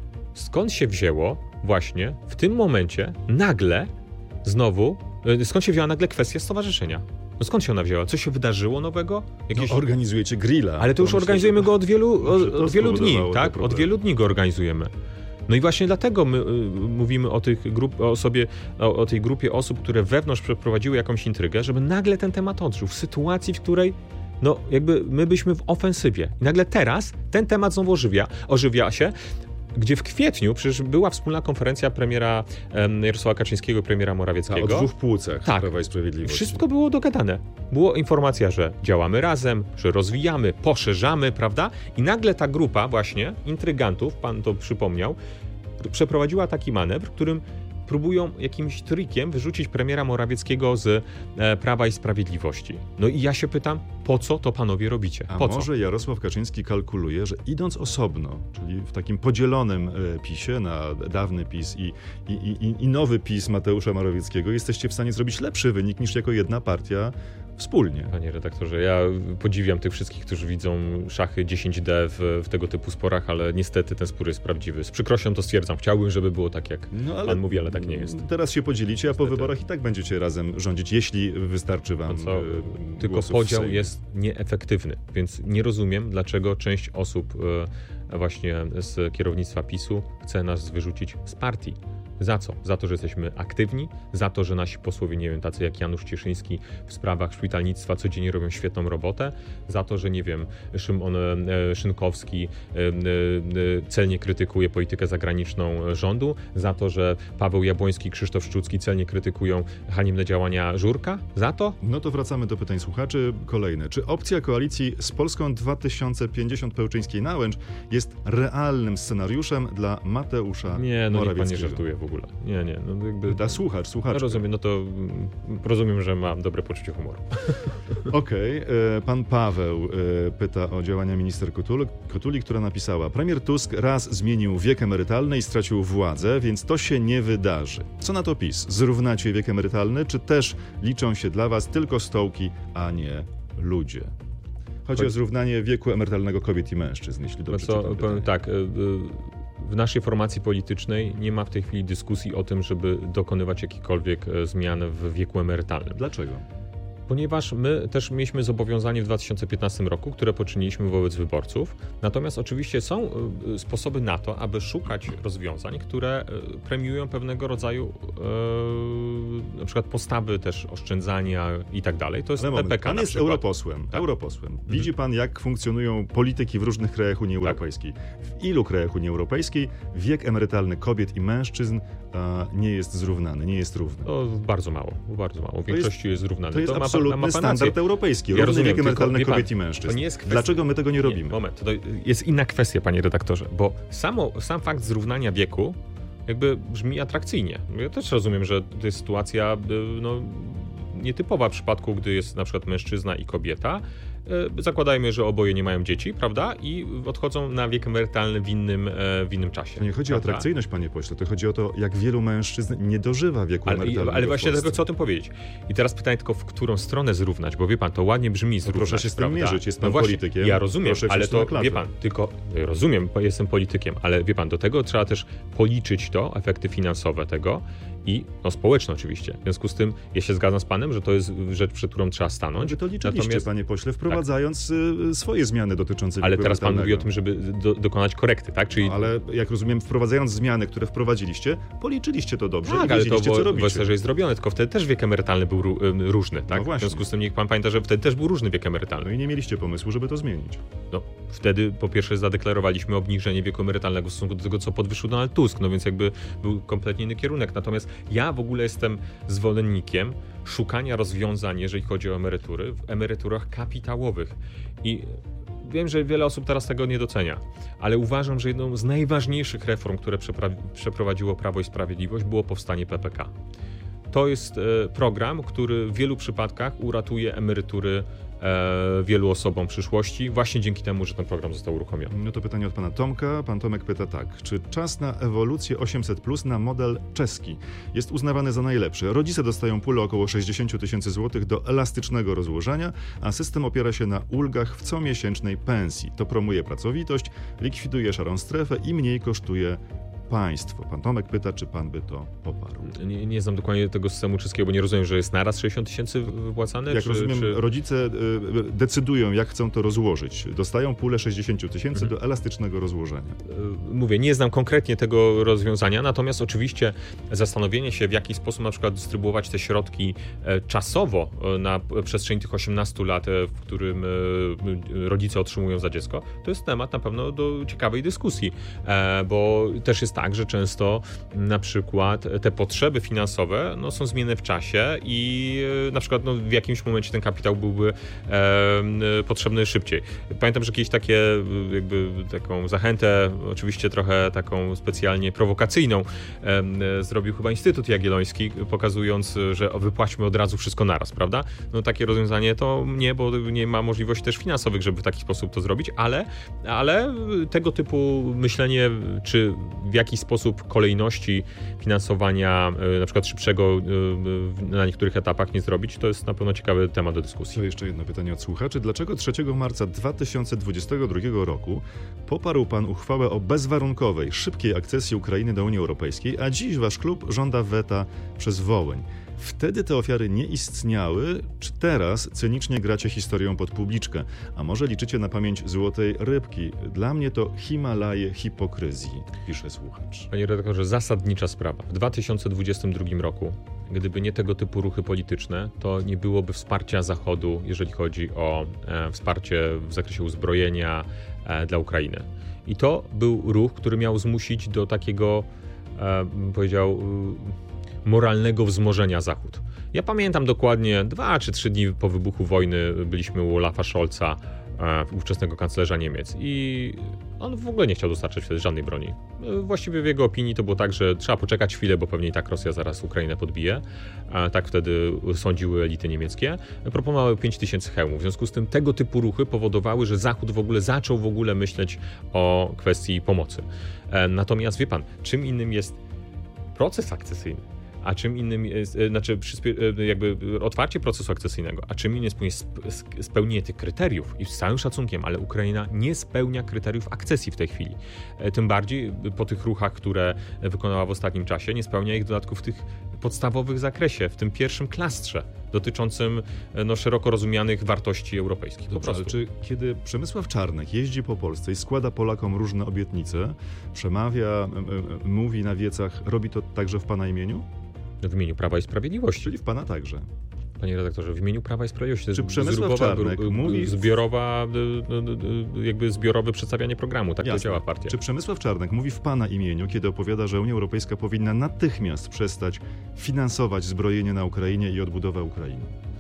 S5: skąd się wzięło właśnie w tym momencie nagle znowu, skąd się wzięła nagle kwestia stowarzyszenia? No skąd się ona wzięła? Co się wydarzyło nowego? Jakieś...
S4: No, organizujecie grilla.
S5: Ale to, to już myślę, organizujemy że... go od wielu, od, od wielu dni, tak? Od wielu dni go organizujemy. No i właśnie dlatego my y, mówimy o, tych grup, o, sobie, o, o tej grupie osób, które wewnątrz przeprowadziły jakąś intrygę, żeby nagle ten temat odżył w sytuacji, w której no jakby my byliśmy w ofensywie. I nagle teraz ten temat znowu ożywia, ożywia się, gdzie w kwietniu przecież była wspólna konferencja premiera um, Jarosława Kaczyńskiego i premiera Morawieckiego.
S4: A o dwóch płucach
S5: tak.
S4: Prawa i Sprawiedliwości.
S5: Wszystko było dogadane. Była informacja, że działamy razem, że rozwijamy, poszerzamy, prawda? I nagle ta grupa właśnie intrygantów, pan to przypomniał, przeprowadziła taki manewr, w którym próbują jakimś trikiem wyrzucić premiera Morawieckiego z e, Prawa i Sprawiedliwości. No i ja się pytam, po co to panowie robicie? Po
S4: A
S5: co?
S4: może Jarosław Kaczyński kalkuluje, że idąc osobno, czyli w takim podzielonym e, PiSie na dawny PiS i, i, i, i nowy PiS Mateusza Morawieckiego, jesteście w stanie zrobić lepszy wynik niż jako jedna partia wspólnie.
S5: Panie redaktorze, ja podziwiam tych wszystkich, którzy widzą szachy dziesięć D w, w tego typu sporach, ale niestety ten spór jest prawdziwy. Z przykrością to stwierdzam. Chciałbym, żeby było tak, jak no, ale pan mówi, ale tak nie jest.
S4: Teraz się podzielicie, a po wyborach i tak będziecie razem rządzić, jeśli wystarczy wam
S5: co,
S4: e,
S5: tylko podział jest nieefektywny, więc nie rozumiem, dlaczego część osób e, właśnie z kierownictwa PiSu chce nas wyrzucić z partii. Za co? Za to, że jesteśmy aktywni, za to, że nasi posłowie, nie wiem, tacy jak Janusz Cieszyński w sprawach szpitalnictwa codziennie robią świetną robotę, za to, że, nie wiem, Szymon Szynkowski celnie krytykuje politykę zagraniczną rządu, za to, że Paweł Jabłoński i Krzysztof Szczucki celnie krytykują haniebne działania Żurka? Za to?
S4: No to wracamy do pytań słuchaczy. Kolejne. Czy opcja koalicji z Polską dwa tysiące pięćdziesiąt Pełczyńskiej-Nałęcz jest realnym scenariuszem dla Mateusza
S5: Nie, no niech pan nie
S4: Morawieckiego?
S5: żartuje w ogóle. Nie, nie. No jakby...
S4: Da słuchacz, słuchacz.
S5: No rozumiem, no to rozumiem, że mam dobre poczucie humoru.
S4: Okej, okay. Pan Paweł pyta o działania minister Kotuli, Kotuli, która napisała: premier Tusk raz zmienił wiek emerytalny i stracił władzę, więc to się nie wydarzy. Co na to PiS? Zrównacie wiek emerytalny, czy też liczą się dla was tylko stołki, a nie ludzie? Chodzi
S5: Chodzi
S4: o zrównanie wieku emerytalnego kobiet i mężczyzn, jeśli dobrze
S5: co,
S4: czytam
S5: powiem
S4: pytanie.
S5: tak, w naszej formacji politycznej nie ma w tej chwili dyskusji o tym, żeby dokonywać jakichkolwiek zmian w wieku emerytalnym.
S4: Dlaczego?
S5: Ponieważ my też mieliśmy zobowiązanie w dwa tysiące piętnastym roku, które poczyniliśmy wobec wyborców. Natomiast oczywiście są sposoby na to, aby szukać rozwiązań, które premiują pewnego rodzaju e, na przykład postawy też oszczędzania i tak dalej. To jest
S4: Ale moment,
S5: P P K
S4: pan
S5: na
S4: jest
S5: przykład.
S4: europosłem.
S5: Tak.
S4: europosłem. Widzi pan, jak funkcjonują polityki w różnych krajach Unii
S5: Tak.
S4: Europejskiej. W ilu krajach Unii Europejskiej wiek emerytalny kobiet i mężczyzn a, nie jest zrównany, nie jest równy?
S5: No, bardzo mało, bardzo mało. W większości jest zrównany.
S4: To jest
S5: ma pan-
S4: absolutny
S5: ma pan
S4: standard
S5: rację.
S4: europejski.
S5: Ja
S4: Równy
S5: rozumiem,
S4: wiek
S5: tylko,
S4: emerytalny
S5: wie pan,
S4: kobiet i mężczyzn.
S5: to nie jest kwestia-
S4: Dlaczego my tego nie robimy?
S5: Nie, moment, to jest inna kwestia, panie redaktorze, bo samo, sam fakt zrównania wieku jakby brzmi atrakcyjnie. Ja też rozumiem, że to jest sytuacja y, no, nietypowa w przypadku, gdy jest na przykład mężczyzna i kobieta. Y, Zakładajmy, że oboje nie mają dzieci, prawda? I odchodzą na wiek emerytalny w innym, e, w innym czasie.
S4: To nie chodzi o
S5: prawda?
S4: atrakcyjność, panie pośle, to chodzi o to, jak wielu mężczyzn nie dożywa wieku
S5: Ale,
S4: emerytalnego
S5: ale
S4: w
S5: właśnie
S4: Polsce.
S5: tego, co o tym powiedzieć. I teraz pytanie tylko, w którą stronę zrównać, bo wie pan, to ładnie brzmi zrównać,
S4: proszę się z tym
S5: prawda?
S4: mierzyć, jest pan
S5: no właśnie,
S4: politykiem,
S5: Ja rozumiem,
S4: proszę
S5: ale
S4: wsiąść na
S5: to,
S4: klatę.
S5: wie pan, tylko rozumiem, bo jestem politykiem, ale wie pan, do tego trzeba też policzyć to, efekty finansowe tego i no, społeczne oczywiście. W związku z tym, ja się zgadzam z panem, że to jest rzecz, przed którą trzeba stanąć.
S4: Wy to liczyliście,
S5: Natomiast-
S4: panie pośle, wprowadzając y, swoje zmiany dotyczące
S5: Ale
S4: wieku
S5: teraz pan mówi o
S4: emerytalnego.
S5: tym, żeby do, dokonać korekty, tak? Czyli
S4: No, ale jak rozumiem, wprowadzając zmiany, które wprowadziliście, policzyliście to dobrze
S5: tak,
S4: i
S5: ale to
S4: wiedzieliście, co
S5: było w
S4: robicie.
S5: Westerze jest zrobione, tylko wtedy też wiek emerytalny był ró- ym, różny, tak?
S4: No właśnie.
S5: W związku z tym niech pan pamięta, że wtedy też był różny wiek emerytalny.
S4: No i nie mieliście pomysłu, żeby to zmienić.
S5: No, wtedy po pierwsze zadeklarowaliśmy obniżenie wieku emerytalnego w stosunku do tego, co podwyższył Donald Tusk, no więc jakby był kompletnie inny kierunek. Natomiast ja w ogóle jestem zwolennikiem szukania rozwiązań, jeżeli chodzi o emerytury, w emeryturach kapitałowych. I wiem, że wiele osób teraz tego nie docenia, ale uważam, że jedną z najważniejszych reform, które przepra- przeprowadziło Prawo i Sprawiedliwość, było powstanie P P K. To jest e, program, który w wielu przypadkach uratuje emerytury e, wielu osobom w przyszłości, właśnie dzięki temu, że ten program został uruchomiony.
S4: No to pytanie od pana Tomka. Pan Tomek pyta tak. Czy czas na ewolucję osiemset plus na model czeski jest uznawany za najlepszy? Rodzice dostają pulę około sześćdziesiąt tysięcy złotych do elastycznego rozłożenia, a system opiera się na ulgach w comiesięcznej pensji. To promuje pracowitość, likwiduje szarą strefę i mniej kosztuje państwo. Pan Tomek pyta, czy pan by to poparł.
S5: Nie, nie znam dokładnie tego systemu czeskiego, bo nie rozumiem, że jest naraz sześćdziesiąt tysięcy wypłacane?
S4: Jak
S5: czy,
S4: rozumiem,
S5: czy...
S4: rodzice y, decydują, jak chcą to rozłożyć. Dostają pulę sześćdziesiąt tysięcy
S5: Mhm.
S4: do elastycznego rozłożenia.
S5: Mówię, nie znam konkretnie tego rozwiązania, natomiast oczywiście zastanowienie się, w jaki sposób na przykład dystrybuować te środki e, czasowo e, na przestrzeni tych osiemnastu lat, e, w którym e, rodzice otrzymują za dziecko, to jest temat na pewno do ciekawej dyskusji, e, bo też jest tak, że często na przykład te potrzeby finansowe no, są zmienne w czasie i e, na przykład no, w jakimś momencie ten kapitał byłby e, potrzebny szybciej. Pamiętam, że kiedyś takie jakby taką zachętę, oczywiście trochę taką specjalnie prowokacyjną, e, zrobił chyba Instytut Jagielloński, pokazując, że wypłaćmy od razu wszystko naraz, prawda? No takie rozwiązanie to nie, bo nie ma możliwości też finansowych, żeby w taki sposób to zrobić, ale, ale tego typu myślenie, czy w jaki sposób kolejności finansowania, e, na przykład szybszego e, na niektórych etapach nie zrobić, to jest na pewno ciekawy temat do dyskusji.
S4: To jeszcze jedno pytanie od słuchaczy. Dlaczego trzeciego marca dwa tysiące dwudziestego drugiego roku poparł pan uchwałę o bezwarunkowej, szybkiej akcesji Ukrainy do Unii Europejskiej, a dziś wasz klub żąda weta przez Wołyń? Wtedy te ofiary nie istniały, czy teraz cynicznie gracie historią pod publiczkę? A może liczycie na pamięć złotej rybki? Dla mnie to Himalaje hipokryzji, pisze słuchacz.
S5: Panie redaktorze, zasadnicza sprawa. W dwa tysiące dwudziestym drugim roku, gdyby nie tego typu ruchy polityczne, to nie byłoby wsparcia Zachodu, jeżeli chodzi o e, wsparcie w zakresie uzbrojenia e, dla Ukrainy. I to był ruch, który miał zmusić do takiego, e, bym powiedział, e, moralnego wzmożenia Zachód. Ja pamiętam dokładnie dwa czy trzy dni po wybuchu wojny byliśmy u Olafa Scholza, e, ówczesnego kanclerza Niemiec, i on w ogóle nie chciał dostarczać wtedy żadnej broni. Właściwie w jego opinii to było tak, że trzeba poczekać chwilę, bo pewnie i tak Rosja zaraz Ukrainę podbije. A tak wtedy sądziły elity niemieckie. Proponowały pięć tysięcy hełmów. W związku z tym tego typu ruchy powodowały, że Zachód w ogóle zaczął w ogóle myśleć o kwestii pomocy. Natomiast wie pan, czym innym jest proces akcesyjny, a czym innym jest, znaczy jakby otwarcie procesu akcesyjnego, a czym innym jest spełnienie tych kryteriów. I z całym szacunkiem, ale Ukraina nie spełnia kryteriów akcesji w tej chwili. Tym bardziej po tych ruchach, które wykonała w ostatnim czasie, nie spełnia ich dodatków w tych podstawowych zakresie, w tym pierwszym klastrze dotyczącym no, szeroko rozumianych wartości europejskich. Po
S4: Dobrze,
S5: prostu.
S4: Czy kiedy Przemysław Czarnek jeździ po Polsce i składa Polakom różne obietnice, przemawia, m- m- mówi na wiecach, robi to także w pana imieniu?
S5: W imieniu Prawa i Sprawiedliwości.
S4: Czyli w pana także.
S5: Panie redaktorze, w imieniu Prawa i Sprawiedliwości. To
S4: Czy
S5: jest
S4: Przemysław Czarnek mówi...
S5: zbiorowa, jakby zbiorowe przedstawianie programu. Tak
S4: Jasne.
S5: to działa partia.
S4: Czy Przemysław Czarnek mówi w pana imieniu, kiedy opowiada, że Unia Europejska powinna natychmiast przestać finansować zbrojenie na Ukrainie i odbudowę Ukrainy?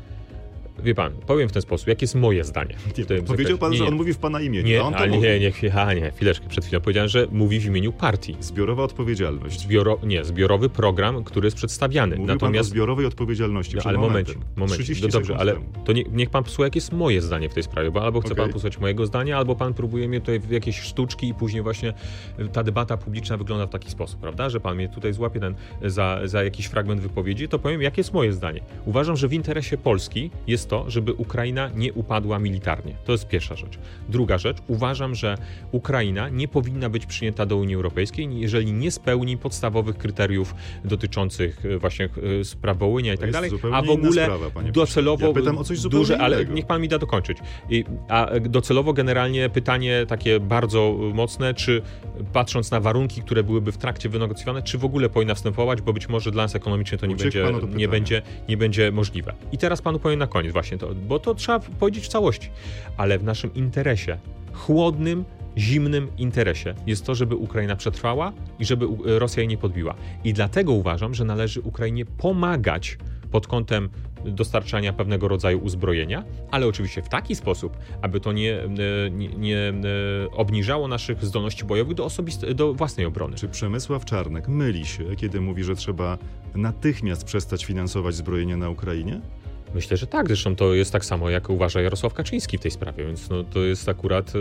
S5: Wie pan, powiem w ten sposób, jakie jest moje zdanie.
S4: Nie,
S5: w tym
S4: powiedział pan,
S5: nie,
S4: że
S5: nie.
S4: on mówi w pana imieniu,
S5: Nie,
S4: a on to
S5: ale
S4: mówi.
S5: nie, nie, nie, nie, chwileczkę, przed chwilą powiedziałem, że mówi w imieniu partii.
S4: Zbiorowa odpowiedzialność.
S5: Zbioro, nie, zbiorowy program, który jest przedstawiany.
S4: Mówił
S5: Natomiast
S4: pan o zbiorowej odpowiedzialności.
S5: No,
S4: przed
S5: ale
S4: momentem.
S5: momencik, momencik.
S4: trzydzieści
S5: No dobrze,
S4: sekund
S5: ale
S4: temu.
S5: to nie, niech pan posłucha, jakie jest moje zdanie w tej sprawie, bo albo chce
S4: Okay.
S5: pan posłuchać mojego zdania, albo pan próbuje mnie tutaj w jakieś sztuczki i później właśnie ta debata publiczna wygląda w taki sposób, prawda, że pan mnie tutaj złapie ten, za, za jakiś fragment wypowiedzi, to powiem, jakie jest moje zdanie. Uważam, że w interesie Polski jest to, żeby Ukraina nie upadła militarnie. To jest pierwsza rzecz. Druga rzecz, uważam, że Ukraina nie powinna być przyjęta do Unii Europejskiej, jeżeli nie spełni podstawowych kryteriów dotyczących właśnie spraw Wołynia i tak dalej, a w ogóle
S4: sprawa, panie
S5: docelowo
S4: ja pytam o coś zupełnie
S5: duże, ale
S4: innego.
S5: niech pan mi da dokończyć. I, a docelowo generalnie pytanie takie bardzo mocne, czy patrząc na warunki, które byłyby w trakcie wynegocjowane, czy w ogóle powinna wstępować, bo być może dla nas ekonomicznie to nie, będzie, nie, będzie, nie będzie możliwe. I teraz panu powiem na koniec właśnie to, bo to trzeba powiedzieć w całości, ale w naszym interesie, chłodnym, zimnym interesie jest to, żeby Ukraina przetrwała i żeby Rosja jej nie podbiła. I dlatego uważam, że należy Ukrainie pomagać pod kątem dostarczania pewnego rodzaju uzbrojenia, ale oczywiście w taki sposób, aby to nie, nie, nie obniżało naszych zdolności bojowych do, osobist- do własnej obrony.
S4: Czy Przemysław Czarnek myli się, kiedy mówi, że trzeba natychmiast przestać finansować zbrojenie na Ukrainie?
S5: Myślę, że tak. Zresztą to jest tak samo, jak uważa Jarosław Kaczyński w tej sprawie, więc no, to jest akurat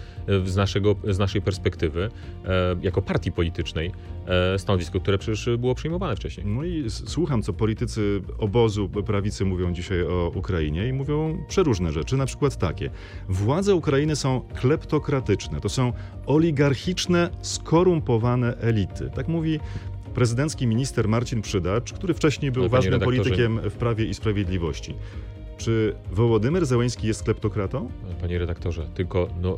S5: z, naszego, z naszej perspektywy, jako partii politycznej, stanowisko, które przecież było przyjmowane wcześniej.
S4: No i słucham, co politycy obozu prawicy mówią dzisiaj o Ukrainie i mówią przeróżne rzeczy, na przykład takie. Władze Ukrainy są kleptokratyczne, to są oligarchiczne, skorumpowane elity. Tak mówi prezydencki minister Marcin Przydacz, który wcześniej był
S5: Ale,
S4: ważnym
S5: redaktorze,
S4: politykiem w Prawie i Sprawiedliwości. Czy Wołodymyr Zełenski jest kleptokratą?
S5: Panie redaktorze, tylko no,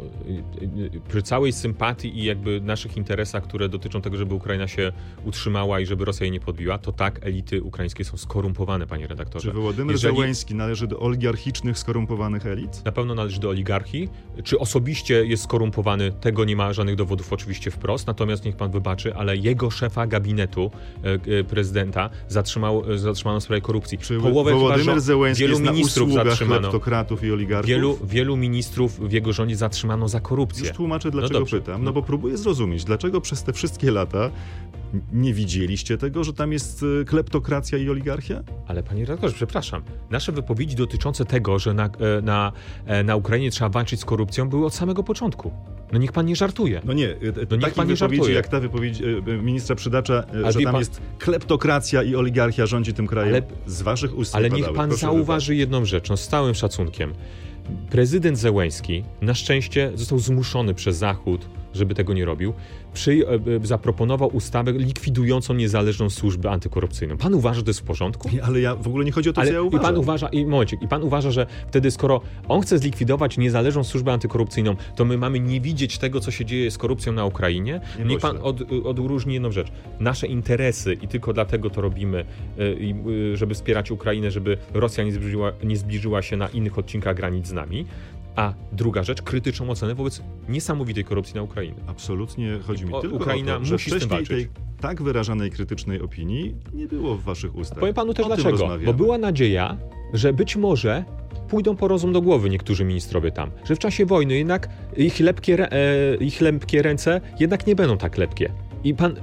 S5: przy całej sympatii i jakby naszych interesach, które dotyczą tego, żeby Ukraina się utrzymała i żeby Rosja jej nie podbiła, to tak, elity ukraińskie są skorumpowane, panie redaktorze.
S4: Czy Wołodymyr
S5: Jeżeli...
S4: Zełenski należy do oligarchicznych, skorumpowanych elit?
S5: Na pewno należy do oligarchii. Czy osobiście jest skorumpowany, tego nie ma żadnych dowodów oczywiście wprost, natomiast niech pan wybaczy, ale jego szefa gabinetu, e, prezydenta, zatrzymał, zatrzymano w sprawie korupcji.
S4: Czy
S5: Połowę
S4: Wołodymyr Zełenski
S5: wielu
S4: jest na
S5: ministrów
S4: usługach
S5: zatrzymano.
S4: kleptokratów i oligarchów?
S5: Wielu, wielu ministrów w jego rządzie zatrzymano za korupcję.
S4: Już tłumaczę, dlaczego
S5: no dobrze,
S4: pytam. No,
S5: no
S4: bo próbuję zrozumieć, dlaczego przez te wszystkie lata nie widzieliście tego, że tam jest kleptokracja i oligarchia?
S5: Ale panie redaktorze, przepraszam. Nasze wypowiedzi dotyczące tego, że na, na, na Ukrainie trzeba walczyć z korupcją, były od samego początku. No niech pan nie żartuje.
S4: No nie,
S5: no niech pan nie
S4: wypowiedzi
S5: żartuje.
S4: jak ta wypowiedź ministra Przydacza,
S5: Ale
S4: że tam
S5: pan...
S4: jest kleptokracja i oligarchia rządzi tym krajem,
S5: ale,
S4: z waszych ust
S5: Ale
S4: nie
S5: niech
S4: padały.
S5: pan
S4: Proszę
S5: zauważy
S4: wybaczyć.
S5: jedną rzecz, no z całym szacunkiem. Prezydent Zełenski na szczęście został zmuszony przez Zachód, żeby tego nie robił, przy, zaproponował ustawę likwidującą niezależną służbę antykorupcyjną. Pan uważa, że to jest w porządku?
S4: Nie, ale ja w ogóle nie chodzi o to,
S5: ale,
S4: co ja
S5: i
S4: uważam.
S5: pan uważa, i momencik, i pan uważa, że wtedy skoro on chce zlikwidować niezależną służbę antykorupcyjną, to my mamy nie widzieć tego, co się dzieje z korupcją na Ukrainie?
S4: Nie
S5: Niech pan od, odróżni jedną rzecz. Nasze interesy i tylko dlatego to robimy, żeby wspierać Ukrainę, żeby Rosja nie zbliżyła, nie zbliżyła się na innych odcinkach granic z nami. A druga rzecz, krytyczną ocenę wobec niesamowitej korupcji na Ukrainie.
S4: Absolutnie chodzi mi
S5: o,
S4: tylko
S5: Ukraina
S4: o to, że
S5: musi z tym
S4: wcześniej
S5: walczyć.
S4: tej tak wyrażanej krytycznej opinii nie było w waszych ustach.
S5: Powiem panu też
S4: O tym
S5: dlaczego.
S4: rozmawiamy.
S5: Bo była nadzieja, że być może pójdą po rozum do głowy niektórzy ministrowie tam. Że w czasie wojny jednak ich lepkie, e, ich lepkie ręce jednak nie będą tak lepkie. I pan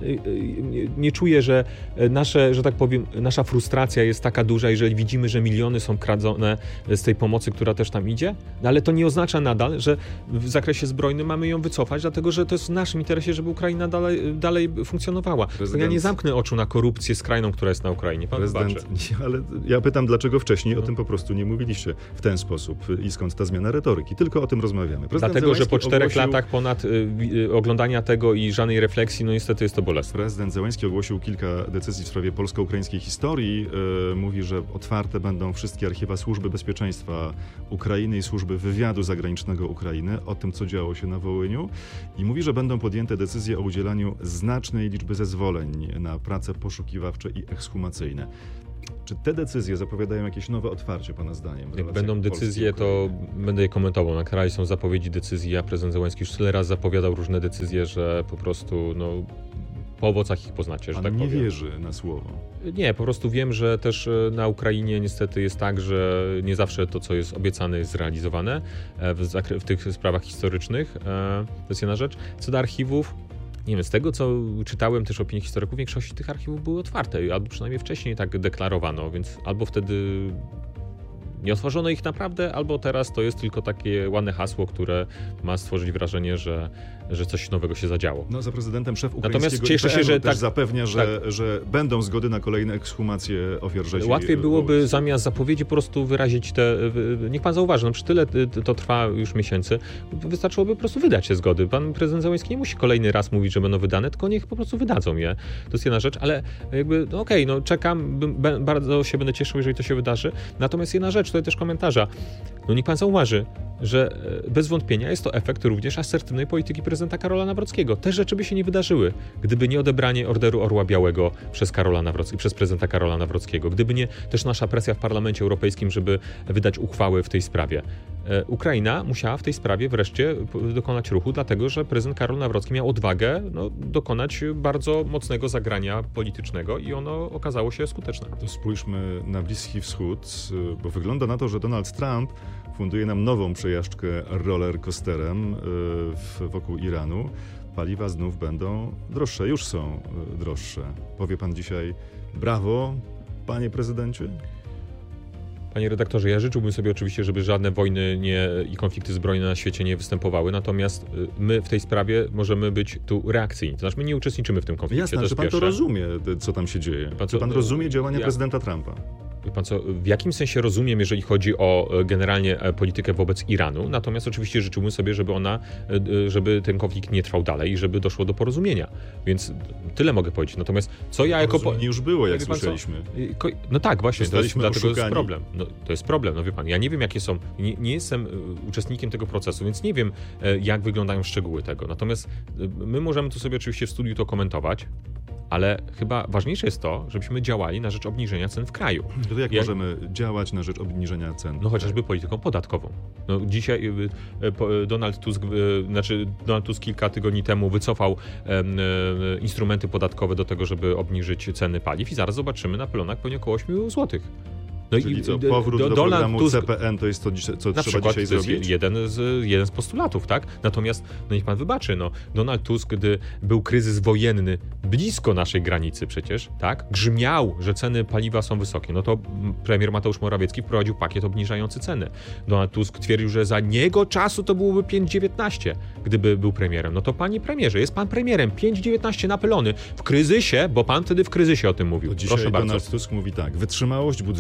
S5: nie czuje, że nasze, że tak powiem, nasza frustracja jest taka duża, jeżeli widzimy, że miliony są kradzone z tej pomocy, która też tam idzie? No ale to nie oznacza nadal, że w zakresie zbrojnym mamy ją wycofać, dlatego że to jest w naszym interesie, żeby Ukraina dalej, dalej funkcjonowała. Prezydent... Ja nie zamknę oczu na korupcję skrajną, która jest na Ukrainie. Pan
S4: Prezydent... Nie, ale ja pytam, dlaczego wcześniej no. o tym po prostu nie mówiliście w ten sposób i skąd ta zmiana retoryki? Tylko o tym rozmawiamy. Prezydent
S5: Dlatego,
S4: Zełenski
S5: że po czterech
S4: ogłosił...
S5: latach ponad y, y, oglądania tego i żadnej refleksji, no niestety jest to bolesne.
S4: Prezydent Zełenski ogłosił kilka decyzji w sprawie polsko-ukraińskiej historii. Yy, mówi, że otwarte będą wszystkie archiwa Służby Bezpieczeństwa Ukrainy i Służby Wywiadu Zagranicznego Ukrainy o tym, co działo się na Wołyniu. I mówi, że będą podjęte decyzje o udzielaniu znacznej liczby zezwoleń na prace poszukiwawcze i ekshumacyjne. Czy te decyzje zapowiadają jakieś nowe otwarcie, pana zdaniem?
S5: Jak będą decyzje, to będę je komentował. Na kraju są zapowiedzi decyzji, a prezydent Zełenski już tyle razy zapowiadał różne decyzje, że po prostu no, po owocach ich poznacie, że
S4: pan
S5: tak
S4: nie
S5: powiem.
S4: wierzy na słowo.
S5: Nie, po prostu wiem, że też na Ukrainie niestety jest tak, że nie zawsze to, co jest obiecane, jest zrealizowane w, zakre- w tych sprawach historycznych. To jest jedna rzecz. Co do archiwów, nie wiem, z tego co czytałem też opinii historyków, większość tych archiwów były otwarte, albo przynajmniej wcześniej tak deklarowano, więc albo wtedy nie otworzono ich naprawdę, albo teraz to jest tylko takie ładne hasło, które ma stworzyć wrażenie, że, że coś nowego się zadziało.
S4: No za prezydentem szef ukraińskiego
S5: Natomiast cieszę się, że
S4: też
S5: tak,
S4: zapewnia, że,
S5: tak.
S4: że będą zgody na kolejne ekshumacje ofiar rzezi.
S5: Łatwiej byłoby zamiast zapowiedzi po prostu wyrazić te... Niech pan zauważy, no przy tyle to trwa już miesięcy, wystarczyłoby po prostu wydać te zgody. Pan prezydent Zełenski nie musi kolejny raz mówić, że będą wydane, tylko niech po prostu wydadzą je. To jest jedna rzecz, ale jakby, no okej, okay, no czekam, bardzo się będę cieszył, jeżeli to się wydarzy. Natomiast jedna rzecz, tutaj też komentarza. No niech pan zauważy, że bez wątpienia jest to efekt również asertywnej polityki prezydenta Karola Nawrockiego. Te rzeczy by się nie wydarzyły, gdyby nie odebranie Orderu Orła Białego przez Karola Nawrockiego, przez prezydenta Karola Nawrockiego, gdyby nie też nasza presja w Parlamencie Europejskim, żeby wydać uchwały w tej sprawie. Ukraina musiała w tej sprawie wreszcie dokonać ruchu, dlatego że prezydent Karol Nawrocki miał odwagę no, dokonać bardzo mocnego zagrania politycznego i ono okazało się skuteczne.
S4: To spójrzmy na Bliski Wschód, bo wygląda na to, że Donald Trump funduje nam nową przejażdżkę roller coasterem wokół Iranu. Paliwa znów będą droższe, już są droższe. Powie pan dzisiaj brawo, panie prezydencie?
S5: Panie redaktorze, ja życzyłbym sobie oczywiście, żeby żadne wojny nie, i konflikty zbrojne na świecie nie występowały, natomiast my w tej sprawie możemy być tu reakcyjni. To znaczy my nie uczestniczymy w tym konflikcie.
S4: Jasne,
S5: to
S4: że pan
S5: pierwsze.
S4: to rozumie, co tam się dzieje.
S5: Pan,
S4: Czy pan rozumie działania
S5: ja...
S4: prezydenta Trumpa?
S5: Wie pan co, w jakim sensie rozumiem, jeżeli chodzi o generalnie politykę wobec Iranu, natomiast oczywiście życzyłbym sobie, żeby ona, żeby ten konflikt nie trwał dalej i żeby doszło do porozumienia. Więc tyle mogę powiedzieć. Natomiast co ja jako...
S4: Porozumienie już było, jak
S5: wie pan
S4: słyszeliśmy.
S5: Co? No tak, właśnie, to jest, dlatego
S4: oszukani.
S5: jest problem. No, to jest problem, no wie pan, ja nie wiem jakie są, nie, nie jestem uczestnikiem tego procesu, więc nie wiem jak wyglądają szczegóły tego. Natomiast my możemy tu sobie oczywiście w studiu to komentować, ale chyba ważniejsze jest to, żebyśmy działali na rzecz obniżenia cen w kraju.
S4: To jak,
S5: jak
S4: możemy działać na rzecz obniżenia cen?
S5: No chociażby polityką podatkową. No dzisiaj Donald Tusk, znaczy Donald Tusk kilka tygodni temu wycofał instrumenty podatkowe do tego, żeby obniżyć ceny paliw i zaraz zobaczymy na pylonach pewnie około osiem złotych. No
S4: Czyli
S5: i
S4: co, powrót do, do programu
S5: Tusk,
S4: C P N to jest to, co
S5: na
S4: trzeba
S5: przykład,
S4: dzisiaj
S5: to jest
S4: zrobić?
S5: jeden z, jeden z postulatów, tak? Natomiast, no niech pan wybaczy, no, Donald Tusk, gdy był kryzys wojenny blisko naszej granicy przecież, tak? Grzmiał, że ceny paliwa są wysokie. No to premier Mateusz Morawiecki wprowadził pakiet obniżający ceny. Donald Tusk twierdził, że za niego czasu to byłoby pięć dziewiętnaście, gdyby był premierem. No to panie premierze, jest pan premierem, pięć dziewiętnaście na pylony w kryzysie, bo pan wtedy w kryzysie o tym mówił.
S4: To dzisiaj
S5: Proszę
S4: Donald
S5: bardzo.
S4: Tusk mówi tak, wytrzymałość budżetu ma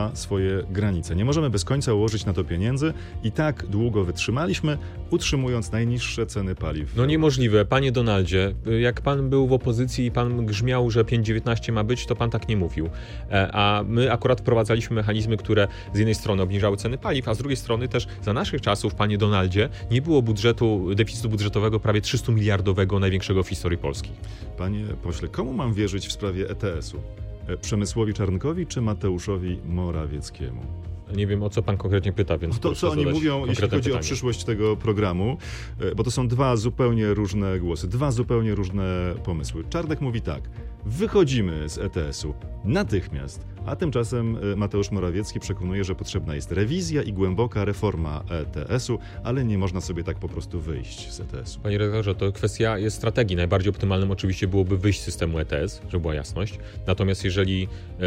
S4: ma swoje granice. Nie możemy bez końca ułożyć na to pieniędzy i tak długo wytrzymaliśmy, utrzymując najniższe ceny paliw.
S5: No niemożliwe. Panie Donaldzie, jak pan był w opozycji i pan grzmiał, że pięć dziewiętnaście ma być, to pan tak nie mówił. A my akurat wprowadzaliśmy mechanizmy, które z jednej strony obniżały ceny paliw, a z drugiej strony też za naszych czasów, panie Donaldzie, nie było budżetu, deficytu budżetowego prawie trzysta miliardowego, największego w historii Polski.
S4: Panie pośle, komu mam wierzyć w sprawie E T S-u? Przemysłowi Czarnkowi czy Mateuszowi Morawieckiemu?
S5: Nie wiem, o co pan konkretnie pyta, więc
S4: to, co oni mówią, jeśli chodzi pytanie. o przyszłość tego programu, bo to są dwa zupełnie różne głosy, dwa zupełnie różne pomysły. Czarnek mówi tak, wychodzimy z E T S-u natychmiast, a tymczasem Mateusz Morawiecki przekonuje, że potrzebna jest rewizja i głęboka reforma E T S-u, ale nie można sobie tak po prostu wyjść z E T S-u.
S5: Panie redaktorze, to kwestia jest strategii. Najbardziej optymalnym oczywiście byłoby wyjść z systemu E T S, żeby była jasność. Natomiast jeżeli,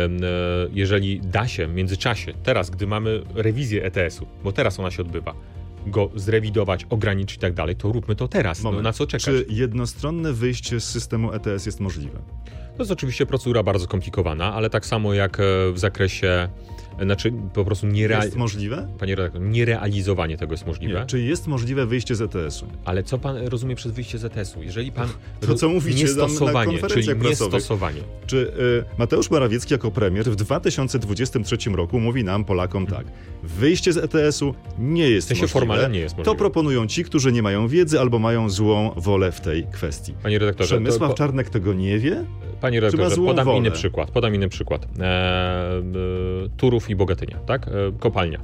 S5: jeżeli da się w międzyczasie, teraz, gdy mamy rewizję E T S-u, bo teraz ona się odbywa, go zrewidować, ograniczyć i tak dalej, to róbmy to teraz. No, na co czekać?
S4: Czy jednostronne wyjście z systemu E T S jest możliwe?
S5: To jest oczywiście procedura bardzo skomplikowana, ale tak samo jak w zakresie, znaczy po prostu niereal...
S4: Jest możliwe?
S5: Panie redaktor, nierealizowanie tego jest możliwe.
S4: Nie. Czy jest możliwe wyjście z E T S-u?
S5: Ale co pan rozumie przez wyjście z E T S-u? Jeżeli pan...
S4: To co mówicie
S5: niestosowanie,
S4: na
S5: czyli
S4: prasowych.
S5: niestosowanie.
S4: Czy y, Mateusz Morawiecki jako premier w dwa tysiące dwudziestym trzecim roku mówi nam, Polakom, tak, wyjście z E T S-u nie jest możliwe.
S5: Formalnie nie jest możliwe.
S4: To proponują ci, którzy nie mają wiedzy albo mają złą wolę w tej kwestii.
S5: Panie redaktorze...
S4: Przemysław
S5: to...
S4: Czarnek tego nie wie?
S5: Panie redaktorze, podam
S4: wolę?
S5: inny przykład. Podam inny przykład. E, e, Turów i Bogatynia, tak? E, kopalnia.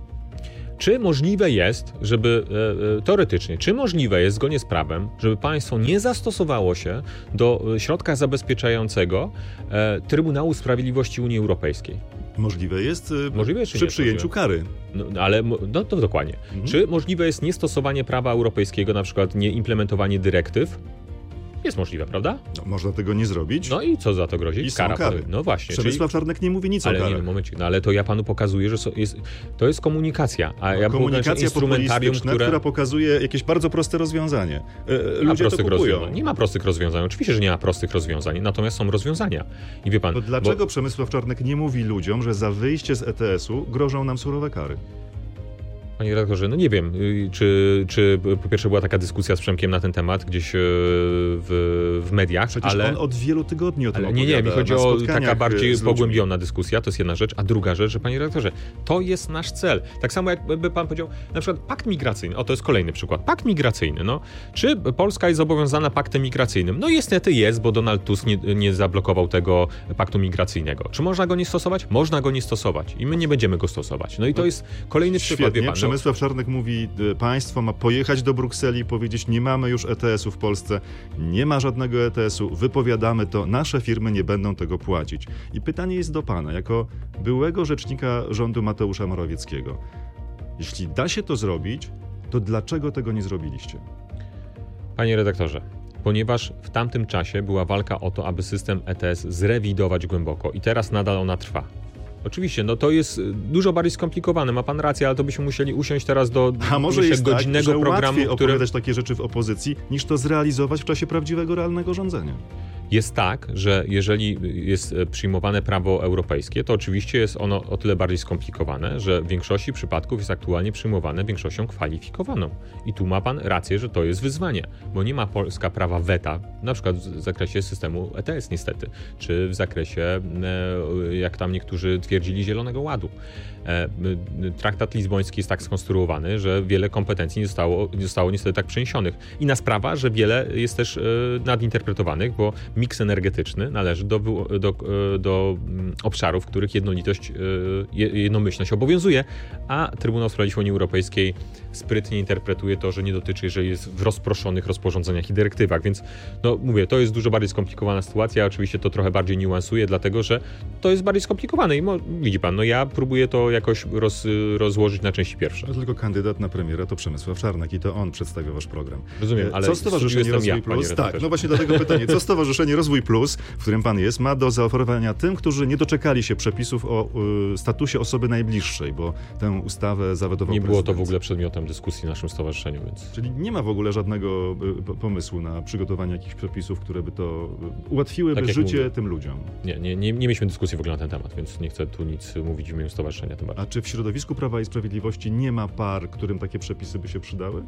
S5: Czy możliwe jest, żeby e, teoretycznie, czy możliwe jest zgodnie z prawem, żeby państwo nie zastosowało się do środka zabezpieczającego e, Trybunału Sprawiedliwości Unii Europejskiej?
S4: Możliwe jest e,
S5: możliwe,
S4: przy przyjęciu możliwe? kary.
S5: No, ale no, to dokładnie. Mhm. Czy możliwe jest niestosowanie prawa europejskiego, na przykład nieimplementowanie dyrektyw? Jest możliwe, prawda?
S4: No, można tego nie zrobić.
S5: No i co za to grozi?
S4: I
S5: Kara.
S4: są kary.
S5: No właśnie.
S4: Przemysław czyli... Czarnek nie mówi nic
S5: ale
S4: o karach.
S5: Nie, momencie, no ale to ja panu pokazuję, że so, jest, to jest komunikacja. A
S4: no,
S5: ja
S4: komunikacja
S5: instrumentarium, które...
S4: która pokazuje jakieś bardzo proste rozwiązanie. E, ludzie to kupują.
S5: Rozwiązań. Nie ma prostych rozwiązań. Oczywiście, że nie ma prostych rozwiązań, natomiast są rozwiązania. I wie pan...
S4: To dlaczego
S5: bo...
S4: Przemysław Czarnek nie mówi ludziom, że za wyjście z E T S-u grożą nam surowe kary?
S5: Panie redaktorze, no nie wiem, czy, czy po pierwsze była taka dyskusja z Przemkiem na ten temat gdzieś w, w mediach,
S4: Przecież
S5: ale...
S4: on od wielu tygodni o tym
S5: ale nie, nie, mi chodzi o taka bardziej
S4: z
S5: pogłębiona dyskusja, to jest jedna rzecz, a druga rzecz, że panie redaktorze, to jest nasz cel. Tak samo jakby pan powiedział, na przykład pakt migracyjny, o to jest kolejny przykład, pakt migracyjny, no. Czy Polska jest zobowiązana paktem migracyjnym? No niestety jest, bo Donald Tusk nie, nie zablokował tego paktu migracyjnego. Czy można go nie stosować? Można go nie stosować i my nie będziemy go stosować. No i to jest kolejny
S4: Świetnie.
S5: przykład, wie pan. No,
S4: Przemysław Czarnek mówi, państwo ma pojechać do Brukseli i powiedzieć, nie mamy już E T S-u w Polsce, nie ma żadnego E T S-u, wypowiadamy to, nasze firmy nie będą tego płacić. I pytanie jest do pana, jako byłego rzecznika rządu Mateusza Morawieckiego. Jeśli da się to zrobić, to dlaczego tego nie zrobiliście?
S5: Panie redaktorze, ponieważ w tamtym czasie była walka o to, aby system E T S zrewidować głęboko i teraz nadal ona trwa. Oczywiście, no to jest dużo bardziej skomplikowane, ma pan rację, ale to byśmy musieli usiąść teraz do
S4: A może jest
S5: godzinnego
S4: tak, że
S5: programu,
S4: łatwiej
S5: który...
S4: opowiadać takie rzeczy w opozycji, niż to zrealizować w czasie prawdziwego, realnego rządzenia?
S5: Jest tak, że jeżeli jest przyjmowane prawo europejskie, to oczywiście jest ono o tyle bardziej skomplikowane, że w większości przypadków jest aktualnie przyjmowane większością kwalifikowaną. I tu ma pan rację, że to jest wyzwanie, bo nie ma Polska prawa weta, na przykład w zakresie systemu E T S niestety, czy w zakresie, jak tam niektórzy twierdzili, Zielonego Ładu. Traktat lizboński jest tak skonstruowany, że wiele kompetencji nie zostało, nie zostało niestety tak przeniesionych. Inna sprawa, że wiele jest też nadinterpretowanych, bo miks energetyczny należy do, do, do obszarów, w których jednolitość, jednomyślność obowiązuje, a Trybunał Sprawiedliwości Unii Europejskiej sprytnie interpretuje to, że nie dotyczy, jeżeli jest w rozproszonych rozporządzeniach i dyrektywach. Więc no mówię, to jest dużo bardziej skomplikowana sytuacja, oczywiście to trochę bardziej niuansuje, dlatego że to jest bardziej skomplikowane i mo, widzi pan, no ja próbuję to jakoś roz, rozłożyć na części pierwsze.
S4: No tylko kandydat na premiera to Przemysław Czarnek i to on przedstawia wasz program.
S5: Rozumiem, ale
S4: co Stowarzyszenie Rozwój
S5: ja,
S4: Plus? Tak, no właśnie dlatego pytanie, co Stowarzyszenie Stowarzyszenie Rozwój Plus, w którym pan jest, ma do zaoferowania tym, którzy nie doczekali się przepisów o y, statusie osoby najbliższej, bo tę ustawę zawetował
S5: Nie
S4: prezydent.
S5: było to w ogóle przedmiotem dyskusji w naszym stowarzyszeniu, więc...
S4: Czyli nie ma w ogóle żadnego y, pomysłu na przygotowanie jakichś przepisów, które by to y, ułatwiłyby
S5: Tak jak
S4: życie
S5: mówię.
S4: tym ludziom.
S5: Nie, nie, nie, nie mieliśmy dyskusji w ogóle na ten temat, więc nie chcę tu nic mówić w imieniu stowarzyszenia tym bardziej.
S4: A czy w środowisku Prawa i Sprawiedliwości nie ma par, którym takie przepisy by się przydały?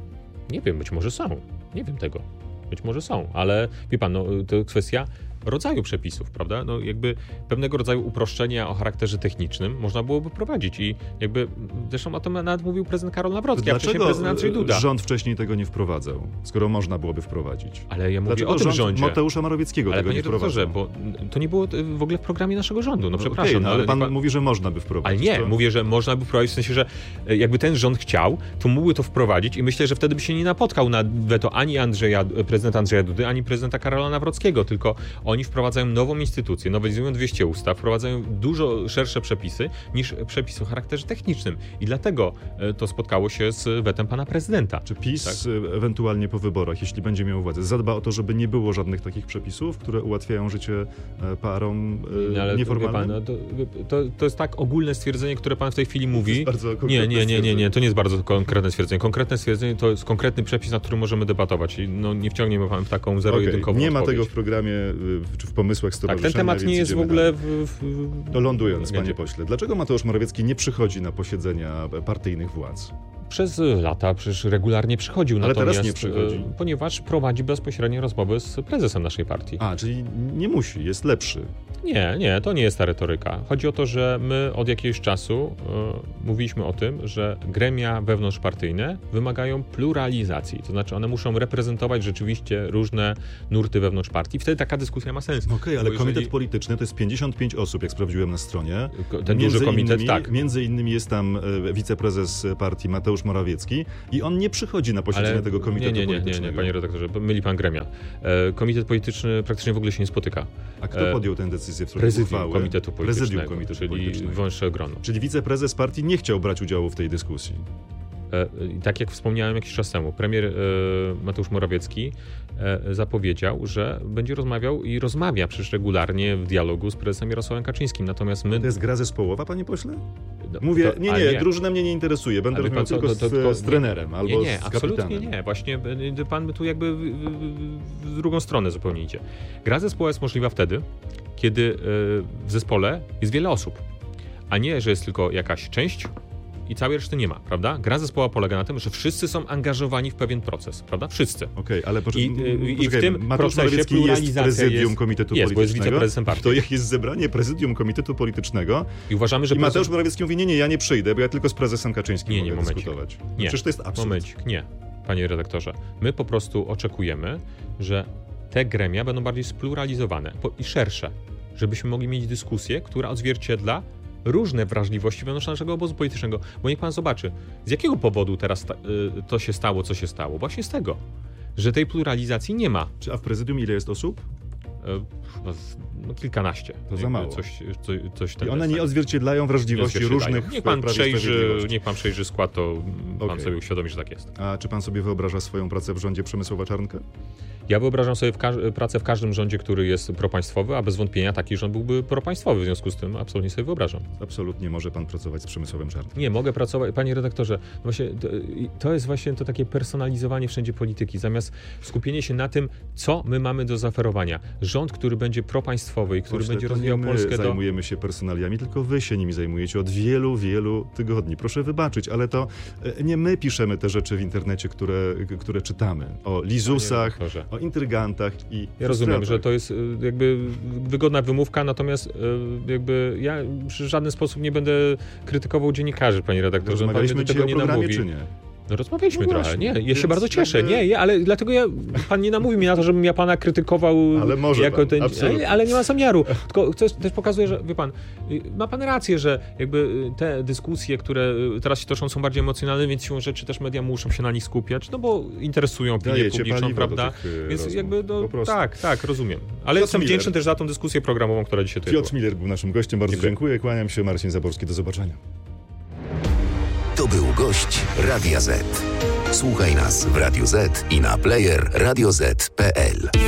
S5: Nie wiem, być może są. Nie wiem tego. Być może są, ale wie pan, no, to kwestia rodzaju przepisów, prawda? No jakby pewnego rodzaju uproszczenia o charakterze technicznym można byłoby prowadzić i jakby, zresztą o tym nawet mówił prezydent Karol Nawrocki, a wcześniej
S4: Dlaczego
S5: prezydent Andrzej Duda.
S4: rząd wcześniej tego nie wprowadzał, skoro można byłoby wprowadzić?
S5: Ale ja mówię
S4: Dlaczego
S5: o tym
S4: rząd
S5: rządzie.
S4: Mateusza Morawieckiego
S5: Ale
S4: tego
S5: panie
S4: nie wprowadzał?
S5: redaktorze, bo to nie było w ogóle w programie naszego rządu, no,
S4: No
S5: przepraszam.
S4: okej, no, ale
S5: nie
S4: pan
S5: pan...
S4: mówi, że można by
S5: Ale
S4: wprowadzić.
S5: nie,
S4: to...
S5: mówię, że można by wprowadzić w sensie, że jakby ten rząd chciał, to mógłby to wprowadzić i myślę, że wtedy by się nie napotkał na weto ani Andrzeja, prezydenta Andrzeja Dudy, ani prezydenta Karola Nawrockiego, tylko oni wprowadzają nową instytucję, nowelizują dwieście ustaw, wprowadzają dużo szersze przepisy niż przepisy o charakterze technicznym. I dlatego to spotkało się z wetem pana prezydenta.
S4: Czy PiS
S5: Tak?
S4: y, ewentualnie po wyborach, jeśli będzie miał władzę, zadba o to, żeby nie było żadnych takich przepisów, które ułatwiają życie e, parom e,
S5: No, ale
S4: nieformalnym?
S5: wie pan, no, to, to, to jest tak ogólne stwierdzenie, które pan w tej chwili mówi.
S4: jest bardzo
S5: nie,
S4: konkretne
S5: nie, nie, nie, nie,
S4: stwierdzenie.
S5: to nie jest bardzo konkretne stwierdzenie. Konkretne stwierdzenie to jest konkretny przepis, nad którym możemy debatować. I no, nie wciągniemy pan w taką zero-jedynkową
S4: Okay. Nie ma
S5: odpowiedź.
S4: tego w programie y, czy w pomysłach
S5: Tak,
S4: stowarzyszenia.
S5: ten temat
S4: więc
S5: nie jest w
S4: idziemy
S5: ogóle
S4: dalej.
S5: w, w,
S4: To lądując, panie
S5: Będzie.
S4: pośle, dlaczego Mateusz Morawiecki nie przychodzi na posiedzenia partyjnych władz?
S5: Przez lata przecież regularnie przychodził,
S4: Ale teraz
S5: natomiast
S4: nie przychodzi.
S5: e, ponieważ prowadzi bezpośrednie rozmowy z prezesem naszej partii.
S4: A, czyli nie musi, jest lepszy.
S5: Nie, nie, to nie jest ta retoryka. Chodzi o to, że my od jakiegoś czasu e, mówiliśmy o tym, że gremia wewnątrzpartyjne wymagają pluralizacji. To znaczy one muszą reprezentować rzeczywiście różne nurty wewnątrz partii. Wtedy taka dyskusja ma sens.
S4: Okej, okay, ale
S5: Bo
S4: komitet
S5: jeżeli-
S4: polityczny to jest pięćdziesiąt pięć osób, jak sprawdziłem na stronie.
S5: Ten duży komitet,
S4: innymi,
S5: tak.
S4: Między innymi jest tam e, wiceprezes partii Mateusz Morawiecki i on nie przychodzi na posiedzenie
S5: Ale
S4: tego komitetu
S5: nie, nie, nie, nie,
S4: politycznego.
S5: nie, panie redaktorze, bo myli pan gremia. E, komitet polityczny praktycznie w ogóle się nie spotyka.
S4: A kto
S5: e,
S4: podjął tę decyzję w sprawie
S5: Prezydium
S4: uchwały?
S5: komitetu politycznego,
S4: Prezydium komitetu
S5: czyli
S4: politycznego.
S5: wąższe grono.
S4: Czyli wiceprezes partii nie chciał brać udziału w tej dyskusji.
S5: E, i tak jak wspomniałem jakiś czas temu, premier e, Mateusz Morawiecki e, zapowiedział, że będzie rozmawiał i rozmawia przecież regularnie w dialogu z prezesem Jarosławem Kaczyńskim. Natomiast my...
S4: To jest gra zespołowa, panie pośle?
S5: no,
S4: Mówię,
S5: to-
S4: nie,
S5: ale
S4: nie, drużyna mnie nie interesuje, będę
S5: Ale
S4: rozmawiał
S5: pan co,
S4: tylko
S5: to- to-
S4: z,
S5: tylko-
S4: z trenerem albo
S5: Nie, nie,
S4: z
S5: absolutnie
S4: kapitanem.
S5: nie. Właśnie y, pan by tu jakby w, w, w drugą stronę zupełnie idzie. Gra zespołowa jest możliwa wtedy, kiedy y, w zespole jest wiele osób, a nie, że jest tylko jakaś część i całej reszty nie ma, prawda? Gra zespołowa polega na tym, że wszyscy są angażowani w pewien proces, prawda? Wszyscy.
S4: Okej, ale poczekaj,
S5: I, y, i w
S4: poczekaj,
S5: tym
S4: Mateusz
S5: procesie
S4: Morawiecki jest
S5: pluralizacja
S4: prezydium
S5: jest-
S4: komitetu
S5: jest, bo jest
S4: politycznego.
S5: wiceprezesem partii.
S4: To jak jest zebranie prezydium komitetu politycznego
S5: I uważamy, że
S4: i Mateusz
S5: prezes-
S4: Morawiecki mówi, nie, nie, ja nie przyjdę, bo ja tylko z prezesem Kaczyńskim
S5: Nie, nie,
S4: mogę
S5: momencik.
S4: dyskutować.
S5: Nie.
S4: Przecież to jest absurd.
S5: Momencik, nie, panie redaktorze. My po prostu oczekujemy, że te gremia będą bardziej spluralizowane po- i szersze, żebyśmy mogli mieć dyskusję, która odzwierciedla różne wrażliwości wewnątrz naszego obozu politycznego. Bo niech pan zobaczy, z jakiego powodu teraz ta, y, to się stało, co się stało. Właśnie z tego, że tej pluralizacji nie ma.
S4: Czy, a w prezydium ile jest osób?
S5: Y, no, z- no, kilkanaście.
S4: To za
S5: Jakby
S4: mało.
S5: Coś, coś, coś
S4: I one nie odzwierciedlają wrażliwości
S5: odzwierciedlają.
S4: różnych
S5: Niech
S4: w
S5: pan,
S4: Prawie i
S5: przejrzy,
S4: Sprawiedliwości.
S5: niech pan przejrzy skład, to pan
S4: Okej.
S5: sobie uświadomi, że tak jest.
S4: A czy pan sobie wyobraża swoją pracę w rządzie Przemysława Czarnka?
S5: Ja wyobrażam sobie w każ- pracę w każdym rządzie, który jest propaństwowy, a bez wątpienia taki rząd byłby propaństwowy, w związku z tym absolutnie sobie wyobrażam.
S4: Absolutnie może pan pracować z Przemysławem Czarnkiem.
S5: Nie, mogę pracować, panie redaktorze, no właśnie to, to jest właśnie to takie personalizowanie wszędzie polityki, zamiast skupienie się na tym, co my mamy do zaoferowania. Rząd, który będzie propaństwowy i który
S4: Pośle,
S5: będzie
S4: to
S5: rozwijał
S4: nie my
S5: Polskę do...
S4: zajmujemy się personaliami, tylko wy się nimi zajmujecie od wielu, wielu tygodni. Proszę wybaczyć, ale to e, nie my piszemy te rzeczy w internecie, które, które czytamy. O lizusach,
S5: redaktorze.
S4: o intrygantach i
S5: Ja rozumiem, że
S4: frustratach.
S5: to jest y, jakby wygodna wymówka, natomiast y, jakby ja w żaden sposób nie będę krytykował dziennikarzy, panie redaktorze. Pan mnie
S4: Rozmawialiśmy
S5: do
S4: dzisiaj
S5: tego
S4: o
S5: nie
S4: programie,
S5: namówi.
S4: czy nie?
S5: No rozmawialiśmy
S4: No
S5: trochę.
S4: właśnie,
S5: Nie, ja
S4: więc
S5: się bardzo cieszę.
S4: jakby-
S5: Nie, nie, ale dlatego ja, pan nie namówi mnie na to, żebym ja pana krytykował
S4: Ale może
S5: jako
S4: pan,
S5: ten.
S4: absolutnie.
S5: Ale, ale nie ma zamiaru. Tylko to też pokazuje, że wie pan, y, ma pan rację, że jakby y, te dyskusje, które y, teraz się toczą, są bardziej emocjonalne, więc siłą rzeczy też media muszą się na nich skupiać, no bo interesują opinię
S4: Dajecie
S5: publiczną,
S4: paliwo do
S5: prawda?
S4: tych, y,
S5: Więc
S4: rozmów,
S5: jakby do,
S4: po prostu.
S5: tak, tak, rozumiem. Ale
S4: Piotr
S5: jestem
S4: Miller.
S5: wdzięczny też za tą dyskusję programową, która dzisiaj tu
S4: Piotr Miller był naszym gościem, bardzo
S5: Dziękuję.
S4: dziękuję. Kłaniam się, Marcin Zaborski, do zobaczenia.
S3: To był gość Radia Z. Słuchaj nas w Radio Z i na player radio zet kropka pe el.